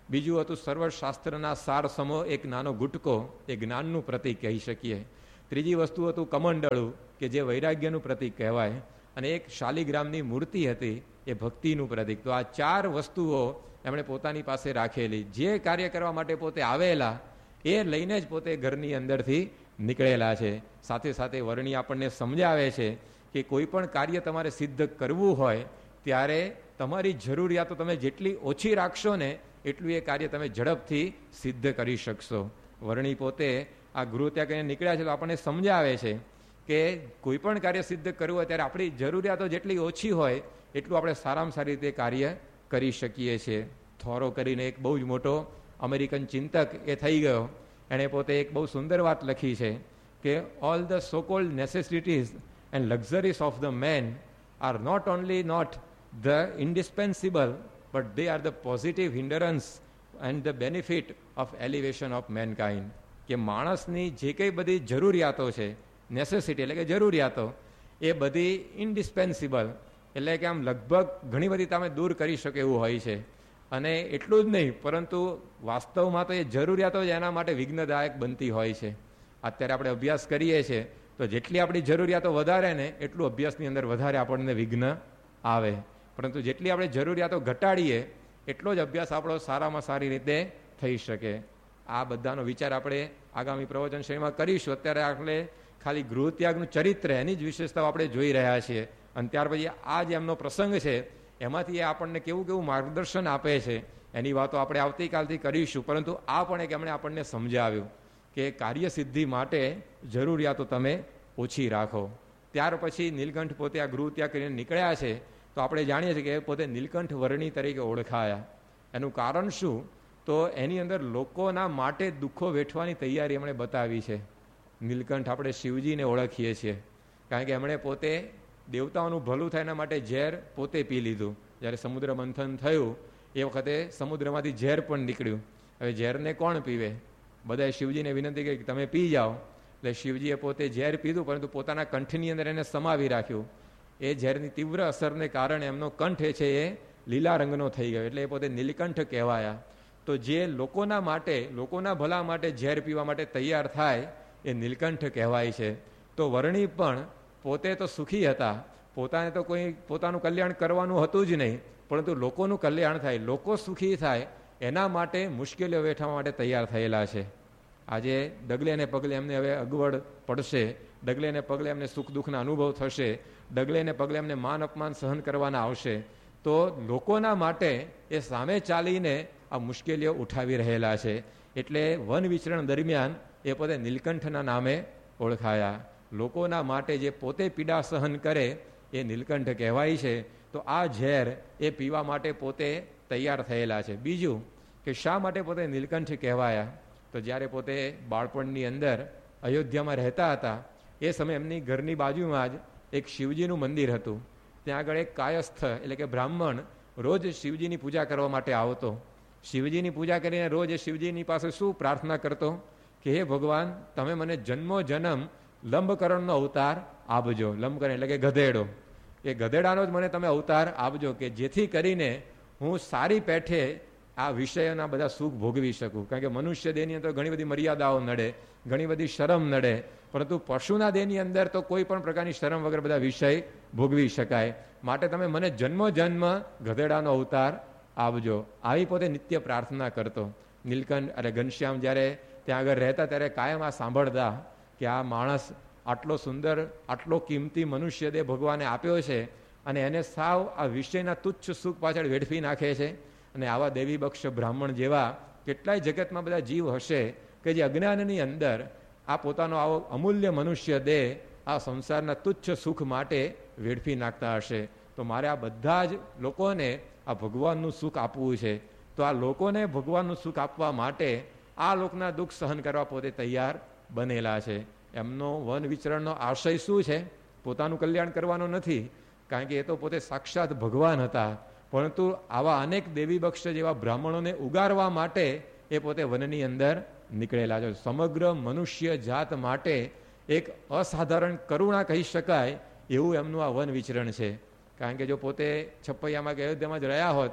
બીજું હતું સર્વશાસ્ત્રના સાર સમો એક નાનો ગુટકો, એ જ્ઞાનનું પ્રતીક કહી શકીએ. ત્રીજી વસ્તુ હતું કમંડળું, કે જે વૈરાગ્યનું પ્રતીક કહેવાય. અને એક શાલિગ્રામની મૂર્તિ હતી, એ ભક્તિનું પ્રતીક. તો આ ચાર વસ્તુઓ એમણે પોતાની પાસે રાખેલી. જે કાર્ય કરવા માટે પોતે આવેલા એ લઈને જ પોતે ઘરની અંદરથી નીકળેલા છે. સાથે સાથે વર્ણી આપણને સમજાવે છે કે કોઈ પણ કાર્ય તમારે સિદ્ધ કરવું હોય ત્યારે તમારી જરૂરિયાતો તમે જેટલી ઓછી રાખશો ને એટલું એ કાર્ય તમે ઝડપથી સિદ્ધ કરી શકશો. વર્ણી પોતે આ ગૃહ ત્યાં કરીને નીકળ્યા છે તો આપણને સમજાવે છે કે કોઈ પણ કાર્ય સિદ્ધ કરવું હોય ત્યારે આપણી જરૂરિયાતો જેટલી ઓછી હોય એટલું આપણે સારામાં સારી રીતે કાર્ય કરી શકીએ છીએ. થોરો કરીને એક બહુ જ મોટો અમેરિકન ચિંતક એ થઈ ગયો. એણે પોતે એક બહુ સુંદર વાત લખી છે કે all the so cold નેસેસિટીઝ and luxuries of the main are not only not the ઇન્ડિસ્પેન્સિબલ but they are the positive હિન્ડરન્સ and the benefit of elevation of mankind. કે માણસની જે કંઈ બધી જરૂરિયાતો છે, નેસેસિટી એટલે કે જરૂરિયાતો, એ બધી ઇન્ડિસ્પેન્સિબલ એટલે કે આમ લગભગ ઘણી બધી તમે દૂર કરી શકો એવું હોય છે. અને એટલું જ નહીં, પરંતુ વાસ્તવમાં તો એ જરૂરિયાતો જ એના માટે વિઘ્નદાયક બનતી હોય છે. અત્યારે આપણે અભ્યાસ કરીએ છીએ તો જેટલી આપણી જરૂરિયાતો વધારે ને એટલું અભ્યાસની અંદર વધારે આપણને વિઘ્ન આવે. પરંતુ જેટલી આપણે જરૂરિયાતો ઘટાડીએ એટલો જ અભ્યાસ આપણો સારામાં સારી રીતે થઈ શકે. આ બધાનો વિચાર આપણે આગામી પ્રવચન શ્રેણીમાં કરીશું. અત્યારે આપણે ખાલી ગૃહત્યાગનું ચરિત્ર, એની જ વિશેષતાઓ આપણે જોઈ રહ્યા છીએ. અને ત્યાર પછી આ જે એમનો પ્રસંગ છે એમાંથી એ આપણને કેવું કેવું માર્ગદર્શન આપે છે એની વાતો આપણે આવતીકાલથી કરીશું. પરંતુ આ પણ એક એમણે આપણને સમજાવ્યું કે કાર્યસિદ્ધિ માટે જરૂરિયાતો તમે ઓછી રાખો. ત્યાર પછી નીલકંઠ પોતે આ ગૃહ ત્યાગ કરીને નીકળ્યા છે તો આપણે જાણીએ છીએ કે પોતે નીલકંઠ વર્ણી તરીકે ઓળખાયા. એનું કારણ શું? તો એની અંદર લોકોના માટે દુઃખો વેઠવાની તૈયારી એમણે બતાવી છે. નીલકંઠ આપણે શિવજીને ઓળખીએ છીએ કારણ કે એમણે પોતે દેવતાઓનું ભલું થાય એના માટે ઝેર પોતે પી લીધું. જ્યારે સમુદ્ર મંથન થયું એ વખતે સમુદ્રમાંથી ઝેર પણ નીકળ્યું. હવે ઝેરને કોણ પીવે? બધાએ શિવજીને વિનંતી કરી કે તમે પી જાઓ. એટલે શિવજીએ પોતે ઝેર પીધું, પરંતુ પોતાના કંઠની અંદર એને સમાવી રાખ્યું. એ ઝેરની તીવ્ર અસરને કારણે એમનો કંઠ છે એ લીલા રંગનો થઈ ગયો, એટલે એ પોતે નીલકંઠ કહેવાયા. તો જે લોકોના માટે, લોકોના ભલા માટે ઝેર પીવા માટે તૈયાર થાય એ નીલકંઠ કહેવાય છે. તો વર્ણી પણ પોતે તો સુખી હતા, પોતાને તો કોઈ પોતાનું કલ્યાણ કરવાનું હતું જ નહીં, પરંતુ લોકોનું કલ્યાણ થાય, લોકો સુખી થાય એના માટે મુશ્કેલીઓ વેઠવા માટે તૈયાર થયેલા છે. આજે ડગલે ને પગલે એમને હવે અગવડ પડશે, ડગલે ને પગલે એમને સુખ દુઃખના અનુભવ થશે, ડગલે ને પગલે એમને માન અપમાન સહન કરવાના આવશે. તો લોકોના માટે એ સામે ચાલીને આ મુશ્કેલીઓ ઉઠાવી રહેલા છે. એટલે વન વિચરણ દરમિયાન એ પોતે નીલકંઠના નામે ઓળખાયા. લોકોના માટે જે પોતે પીડા સહન કરે એ નીલકંઠ કહેવાય છે. તો આ ઝેર એ પીવા માટે પોતે તૈયાર થયેલા છે. બીજું કે શા માટે પોતે નીલકંઠ કહેવાયા? તો જ્યારે પોતે બાળપણની અંદર અયોધ્યામાં રહેતા હતા એ સમયે એમની ઘરની બાજુમાં જ એક શિવજીનું મંદિર હતું. ત્યાં આગળ એક કાયસ્થ એટલે કે બ્રાહ્મણ રોજ શિવજીની પૂજા કરવા માટે આવતો. શિવજીની પૂજા કરીને રોજ શિવજીની પાસે શું પ્રાર્થના કરતો કે હે ભગવાન, તમે મને જન્મો જન્મ લંબકરણનો અવતાર આપજો. લંબકરણ એટલે કે ગધેડો. એ ગધેડાનો જ મને તમે અવતાર આપજો કે જેથી કરીને હું સારી પેઠે આ વિષયોના બધા સુખ ભોગવી શકું. કારણ કે મનુષ્ય દેહની અંદર ઘણી બધી મર્યાદાઓ નડે, ઘણી બધી શરમ નડે, પરંતુ પશુના દેહની અંદર તો કોઈ પણ પ્રકારની શરમ વગર બધા વિષય ભોગવી શકાય. માટે તમે મને જન્મ જન્મ ગધેડાનો અવતાર આપજો. આવી પોતે નિત્ય પ્રાર્થના કરતો. નીલકંઠ અરે ઘનશ્યામ જ્યારે ત્યાં આગળ રહેતા ત્યારે કાયમ આ સાંભળતા કે આ માણસ આટલો સુંદર, આટલો કિંમતી મનુષ્ય દેહ ભગવાને આપ્યો છે અને એને સાવ આ વિષયના તુચ્છ સુખ પાછળ વેડફી નાખે છે. અને આવા દેવી બક્ષ બ્રાહ્મણ જેવા કેટલાય જગતમાં બધા જીવ હશે કે જે અજ્ઞાનની અંદર આ પોતાનો આવો અમૂલ્ય મનુષ્ય દેહ આ સંસારના તુચ્છ સુખ માટે વેડફી નાખતા હશે. તો મારે આ બધા જ લોકોને આ ભગવાનનું સુખ આપવું છે. તો આ લોકોને ભગવાનનું સુખ આપવા માટે આ લોકના દુઃખ સહન કરવા પોતે તૈયાર બનેલા છે. એમનો વન વિચરણનો આશય શું છે? પોતાનું કલ્યાણ કરવાનો નથી, કારણ કે એ તો પોતે સાક્ષાત ભગવાન હતા. પરંતુ આવા અનેક દેવી બક્ષ જેવા બ્રાહ્મણોને ઉગારવા માટે એ પોતે વનની અંદર નીકળેલા છે. સમગ્ર મનુષ્ય જાત માટે એક અસાધારણ કરુણા કહી શકાય એવું એમનું આ વન વિચરણ છે. કારણ કે જો પોતે છપૈયામાં કે અયોધ્યામાં જ રહ્યા હોત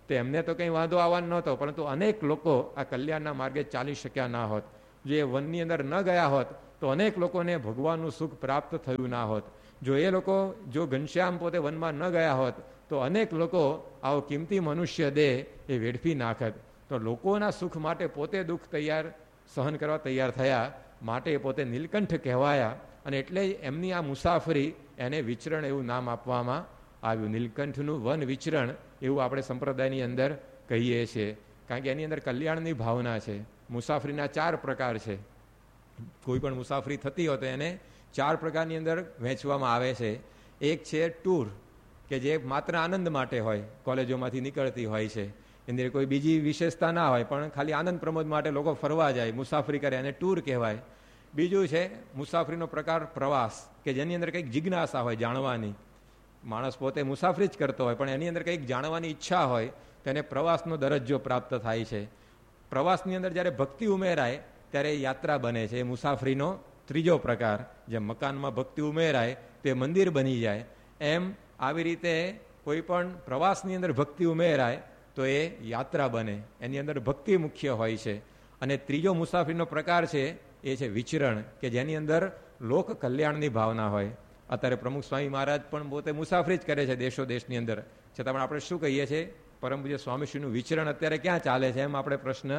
તો એમને તો કંઈ વાંધો આવવાનો નહોતો, પરંતુ અનેક લોકો આ કલ્યાણના માર્ગે ચાલી શક્યા ના હોત. જો એ વનની અંદર ન ગયા હોત તો અનેક લોકોને ભગવાનનું સુખ પ્રાપ્ત થયું ના હોત. જો એ લોકો જો ઘનશ્યામ પોતે વનમાં ન ગયા હોત તો અનેક લોકો આવો કિંમતી મનુષ્ય દેહ એ વેડફી નાખત. તો લોકોના સુખ માટે પોતે દુઃખ તૈયાર સહન કરવા તૈયાર થયા, માટે પોતે નીલકંઠ કહેવાયા. અને એટલે જ એમની આ મુસાફરી એને વિચરણ એવું નામ આપવામાં આવ્યું. નીલકંઠનું વન વિચરણ એવું આપણે સંપ્રદાયની અંદર કહીએ છીએ, કારણ કે એની અંદર કલ્યાણની ભાવના છે. મુસાફરીના ચાર પ્રકાર છે. કોઈ પણ મુસાફરી થતી હોય તો એને ચાર પ્રકારની અંદર વહેંચવામાં આવે છે. એક છે ટૂર, કે જે માત્ર આનંદ માટે હોય, કોલેજોમાંથી નીકળતી હોય છે. એની અંદર કોઈ બીજી વિશેષતા ના હોય, પણ ખાલી આનંદ પ્રમોદ માટે લોકો ફરવા જાય, મુસાફરી કરે, એને ટૂર કહેવાય. બીજું છે મુસાફરીનો પ્રકાર પ્રવાસ, કે જેની અંદર કંઈક જિજ્ઞાસા હોય જાણવાની. માણસ પોતે મુસાફરી જ કરતો હોય પણ એની અંદર કંઈક જાણવાની ઈચ્છા હોય તો એને પ્રવાસનો દરજ્જો પ્રાપ્ત થાય છે. પ્રવાસની અંદર જ્યારે ભક્તિ ઉમેરાય ત્યારે યાત્રા બને છે. એ મુસાફરીનો ત્રીજો પ્રકાર. જેમ મકાનમાં ભક્તિ ઉમેરાય તે મંદિર બની જાય, એમ આવી રીતે કોઈ પણ પ્રવાસની અંદર ભક્તિ ઉમેરાય તો એ યાત્રા બને. એની અંદર ભક્તિ મુખ્ય હોય છે. અને ત્રીજો મુસાફરીનો પ્રકાર છે એ છે વિચરણ, કે જેની અંદર લોક કલ્યાણની ભાવના હોય. અત્યારે પ્રમુખ સ્વામી મહારાજ પણ પોતે મુસાફરી જ કરે છે દેશો દેશની અંદર, છતાં પણ આપણે શું કહીએ છીએ, પરમ પૂજ્ય સ્વામીશ્રીનું વિચરણ અત્યારે ક્યાં ચાલે છે, એમ આપણે પ્રશ્ન.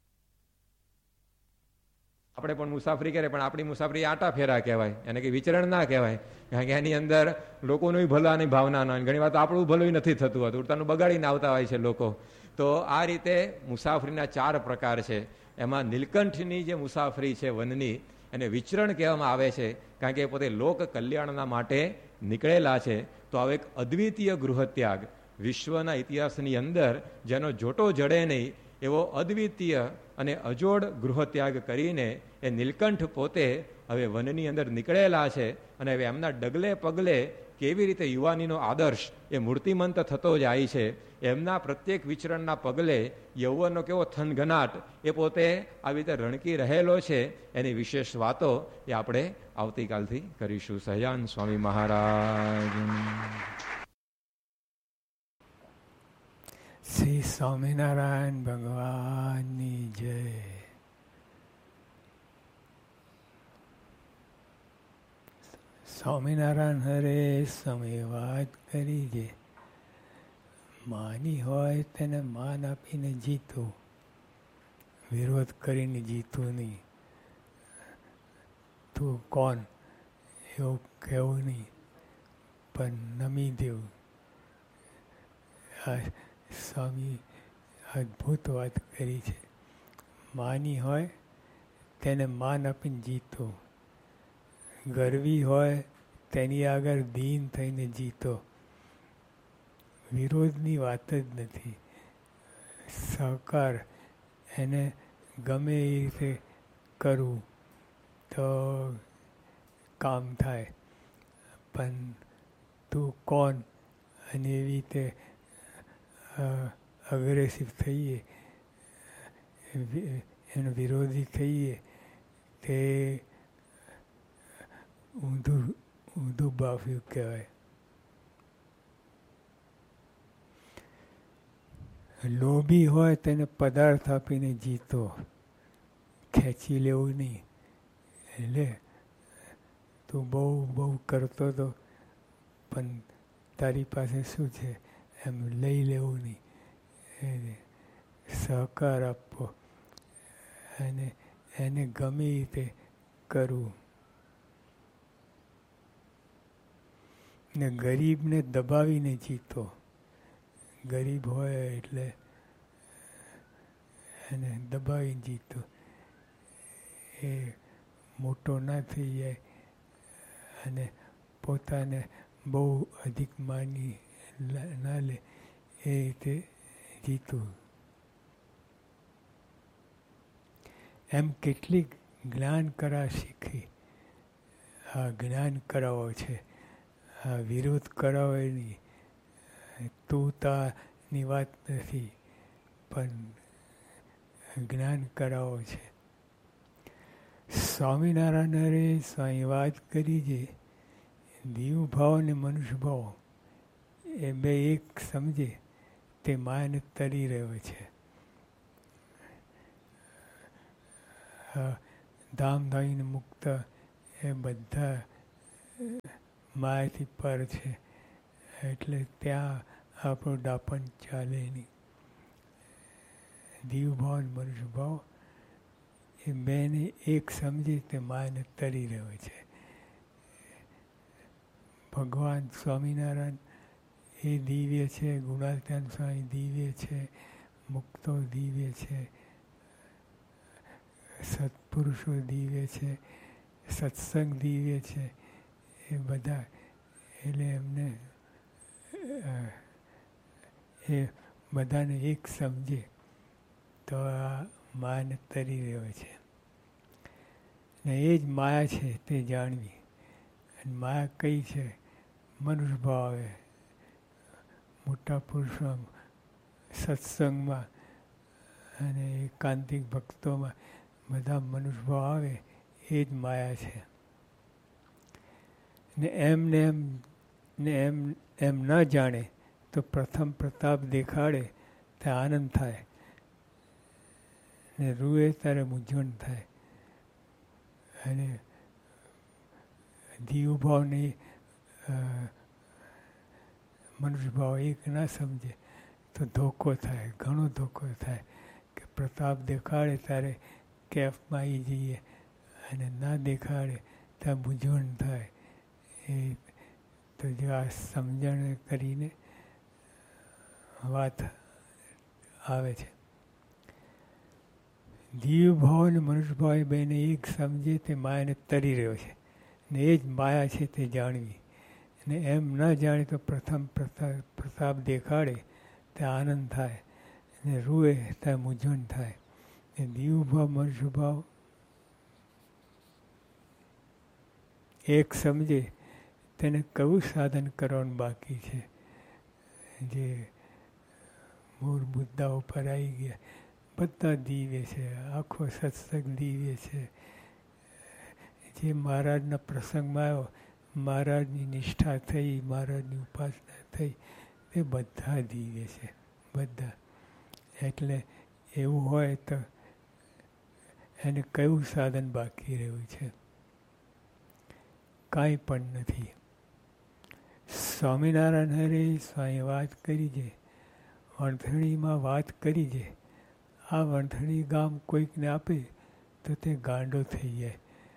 આપણે પણ મુસાફરી કરીએ પણ આપણી મુસાફરી આટા ફેરા કહેવાય, એને કે વિચરણ ના કહેવાય, કારણ કે એની અંદર લોકોનું ભલાની ભાવના ના હોય. ઘણી વાર તો આપણું ભલું નથી થતું હતું, ઉડતાનું બગાડીને આવતા હોય છે લોકો. તો આ રીતે મુસાફરીના ચાર પ્રકાર છે. એમાં નીલકંઠની જે મુસાફરી છે વનની, એને વિચરણ કહેવામાં આવે છે, કારણ કે એ પોતે લોક કલ્યાણના માટે નીકળેલા છે. તો આવો એક અદ્વિતીય ગૃહત્યાગ વિશ્વના ઇતિહાસની અંદર જેનો જોટો જડે નહીં એવો અદ્વિતીય અને અજોડ ગૃહત્યાગ કરીને એ નીલકંઠ પોતે હવે વનની અંદર નીકળેલા છે. અને હવે એમના ડગલે પગલે કેવી રીતે યુવાનીનો આદર્શ એ મૂર્તિમંત થતો જાય છે, એમના પ્રત્યેક વિચરણના પગલે યૌવનનો કેવો થનગનાટ એ પોતે આવી રીતે રણકી રહેલો છે, એની વિશેષ વાતો એ આપણે આવતીકાલથી કરીશું. સહજાન સ્વામી મહારાજ. શ્રી સ્વામિનારાયણ ભગવાનની જય. સ્વામિનારાયણ હરે સ્વામી વાત કરી છે, માની હોય તેને માન આપીને જીતો, વિરોધ કરીને જીતો નહીં. તું કોણ એવું કહેવું નહીં, પણ નમી દેવું. આ સ્વામી અદ્ભુત વાત કરી છે. માની હોય તેને માન આપીને જીતો, ગર્વી હોય તેની આગળ દીન થઈને જીતો. વિરોધની વાત જ નથી. સહકાર એને ગમે એ રીતે કરવું તો કામ થાય, પણ તું કોણ અને એવી રીતે અગ્રેસિવ થઈએ, એનો વિરોધી થઈએ તે ઊંધું ઊંધું બાફ્યું કહેવાય. લોભી હોય તેને પદાર્થ આપીને જીતો, ખેંચી લેવું નહીં. એટલે તું બહુ બહુ કરતો હતો પણ તારી પાસે શું છે એમ લઈ લેવું નહીં. સહકાર આપવો અને એને ગમે રીતે કરવું. ને ગરીબને દબાવીને જીતો. ગરીબ હોય એટલે એને દબાવીને જીતો. એ મોટો ના થઈ જાય અને પોતાને બહુ અધિક માની ના લે, એ રીતે જીતું. એમ કેટલીક જ્ઞાન કરા શીખી. આ જ્ઞાન કરાવો છે, આ વિરોધ કરાવે નહીં. તુતાની વાત નથી, પણ જ્ઞાન કરાવો છે. સ્વામિનારાયણરે સ્વામી વાત કરી છે, દીવ ભાવ અને મનુષ્ય ભાવ એ બે એક સમજે તે માયાને તરી રહ્યો છે. ધામધામીને મુક્ત એ બધા માયાથી પર છે, એટલે ત્યાં આપણું દાપણ ચાલે નહીં. દીવભાવ અને મનુષ્ય ભાવ એ બેને એક સમજી તે માયાને તરી રહ્યો છે. ભગવાન સ્વામિનારાયણ એ દિવ્ય છે, ગુણાત્યાન સ્વામી દિવ્ય છે, મુક્તો દિવ્ય છે, સત્પુરુષો દિવ્ય છે, સત્સંગ દિવ્ય છે. એ બધા એટલે એમને એ બધાને એક સમજે તો આ માયાને તરી રહ્યો છે. ને એ જ માયા છે તે જાણવી. અને માયા કઈ છે? મનુષ્ય ભાવ આવે, મોટા પુરુષોમાં, સત્સંગમાં અને એકાંતિક ભક્તોમાં બધા મનુષ્ય ભાવ આવે, એ જ માયા છે. ને એમ ને એમ ને એમ એમ ન જાણે તો પ્રથમ પ્રતાપ દેખાડે તે આનંદ થાય, ને રૂએ ત્યારે મૂંઝવણ થાય. અને દીવભાવને મનુષ્ય ભાવ એક ના સમજે તો ધોકો થાય, ઘણો ધોકો થાય. કે પ્રતાપ દેખાડે ત્યારે કેફમાં આવી જઈએ, અને ના દેખાડે ત્યાં મૂંઝવણ થાય. એ તો જો આ સમજણ કરીને વાત આવે છે. દીવ ભાવ અને મનુષ્ય ભાવ એ બેને એક સમજે તે માયાને તરી રહ્યો છે, ને એ જ માયા છે તે જાણવી. ને એમ ન જાણે તો પ્રથમ પ્રતાપ પ્રતાપ દેખાડે તે આનંદ થાય, ને રૂએ ત્યાં મૂંઝવણ થાય. ને દીવ ભાવ મનુષ્ય ભાવ એક સમજે તેને કયું સાધન કરવાનું બાકી છે? જે મૂળ મુદ્દાઓ પર આવી ગયા, બધા દિવ્ય છે, આખો સત્સંગ દિવ્ય છે. જે મહારાજના પ્રસંગમાં આવ્યો, મહારાજની નિષ્ઠા થઈ, મહારાજની ઉપાસના થઈ, એ બધા દિવ્ય છે, બધા. એટલે એવું હોય તો એને કયું સાધન બાકી રહ્યું છે? કાંઈ પણ નથી. સ્વામિનારાયણ હરે સ્વામી વાત કરી છે, વણથણીમાં વાત કરી છે. આ વણથણી ગામ કોઈકને આપે તો તે ગાંડો થઈ જાય.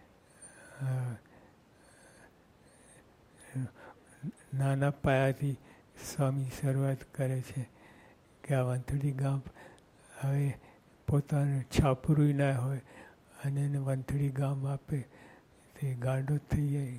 નાના પાયાથી સ્વામી શરૂઆત કરે છે કે આ વંથળી ગામ હવે પોતાનું છાપરું ના હોય અને એને વંથળી ગામ આપે તે ગાંડો થઈ જાય.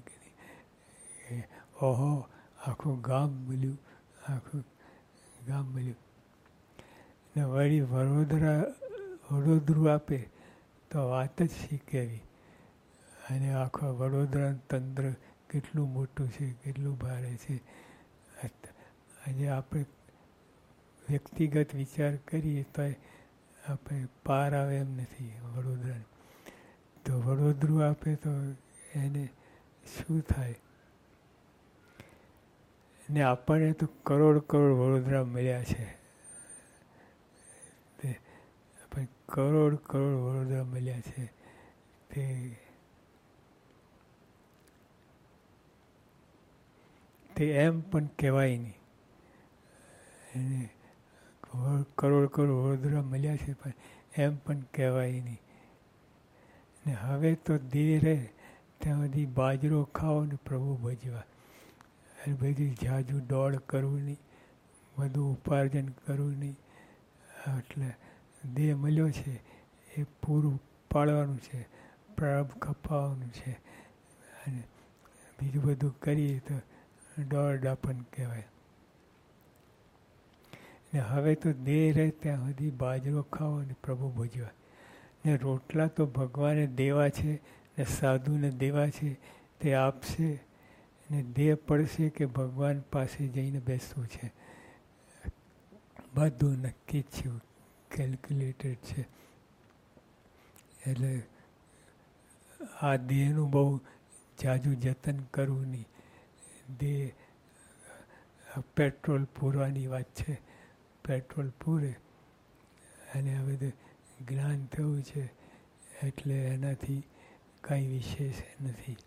ઓહો, આખું ગામ મળ્યું, આખું ગામ મળ્યું. ને વળી વડોદરા વડોદરું આપે તો વાત જ શીખેવી. અને આખા વડોદરાનું તંત્ર કેટલું મોટું છે, કેટલું ભારે છે. આજે આપણે વ્યક્તિગત વિચાર કરીએ તો આપણે પાર આવે એમ નથી વડોદરાનું. તો વડોદરું આપે તો એને શું થાય? ને આપણને તો કરોડ કરોડ વડોદરા મળ્યા છે. તે આપણે કરોડ કરોડ વડોદરા મળ્યા છે. તે તે એમ પણ કહેવાય નહીં. એને કરોડ કરોડ વડોદરા મળ્યા છે પણ એમ પણ કહેવાય નહીં. ને હવે તો ધીરે રહે ત્યાં સુધી બાજરો ખાઓ ને પ્રભુ ભજવા. અને બધી જાજુ દોડ કરવું નહીં, બધું ઉપાર્જન કરવું નહીં. એટલે દેહ મળ્યો છે એ પૂરું પાડવાનું છે, પ્રારબ્ધ ખપાવવાનું છે. અને બીજું બધું કરીએ તો દોડડાપણ કહેવાય. ને હવે તો દેહ રહે ત્યાં સુધી બાજરો ખાઓ અને પ્રભુ ભજવા. ને રોટલા તો ભગવાને દેવા છે, ને સાધુને દેવા છે, તે આપશે. ને દેહ પડશે કે ભગવાન પાસે જઈને બેસવું છે. બધું નક્કી જ છે, કેલ્ક્યુલેટેડ છે. એટલે આ દેહનું બહુ જાજુ જતન કરવું નહીં. દેહ પેટ્રોલ પૂરવાની વાત છે, પેટ્રોલ પૂરે અને આ બધું જ્ઞાન થયું છે એટલે એનાથી કાંઈ વિશેષ નથી.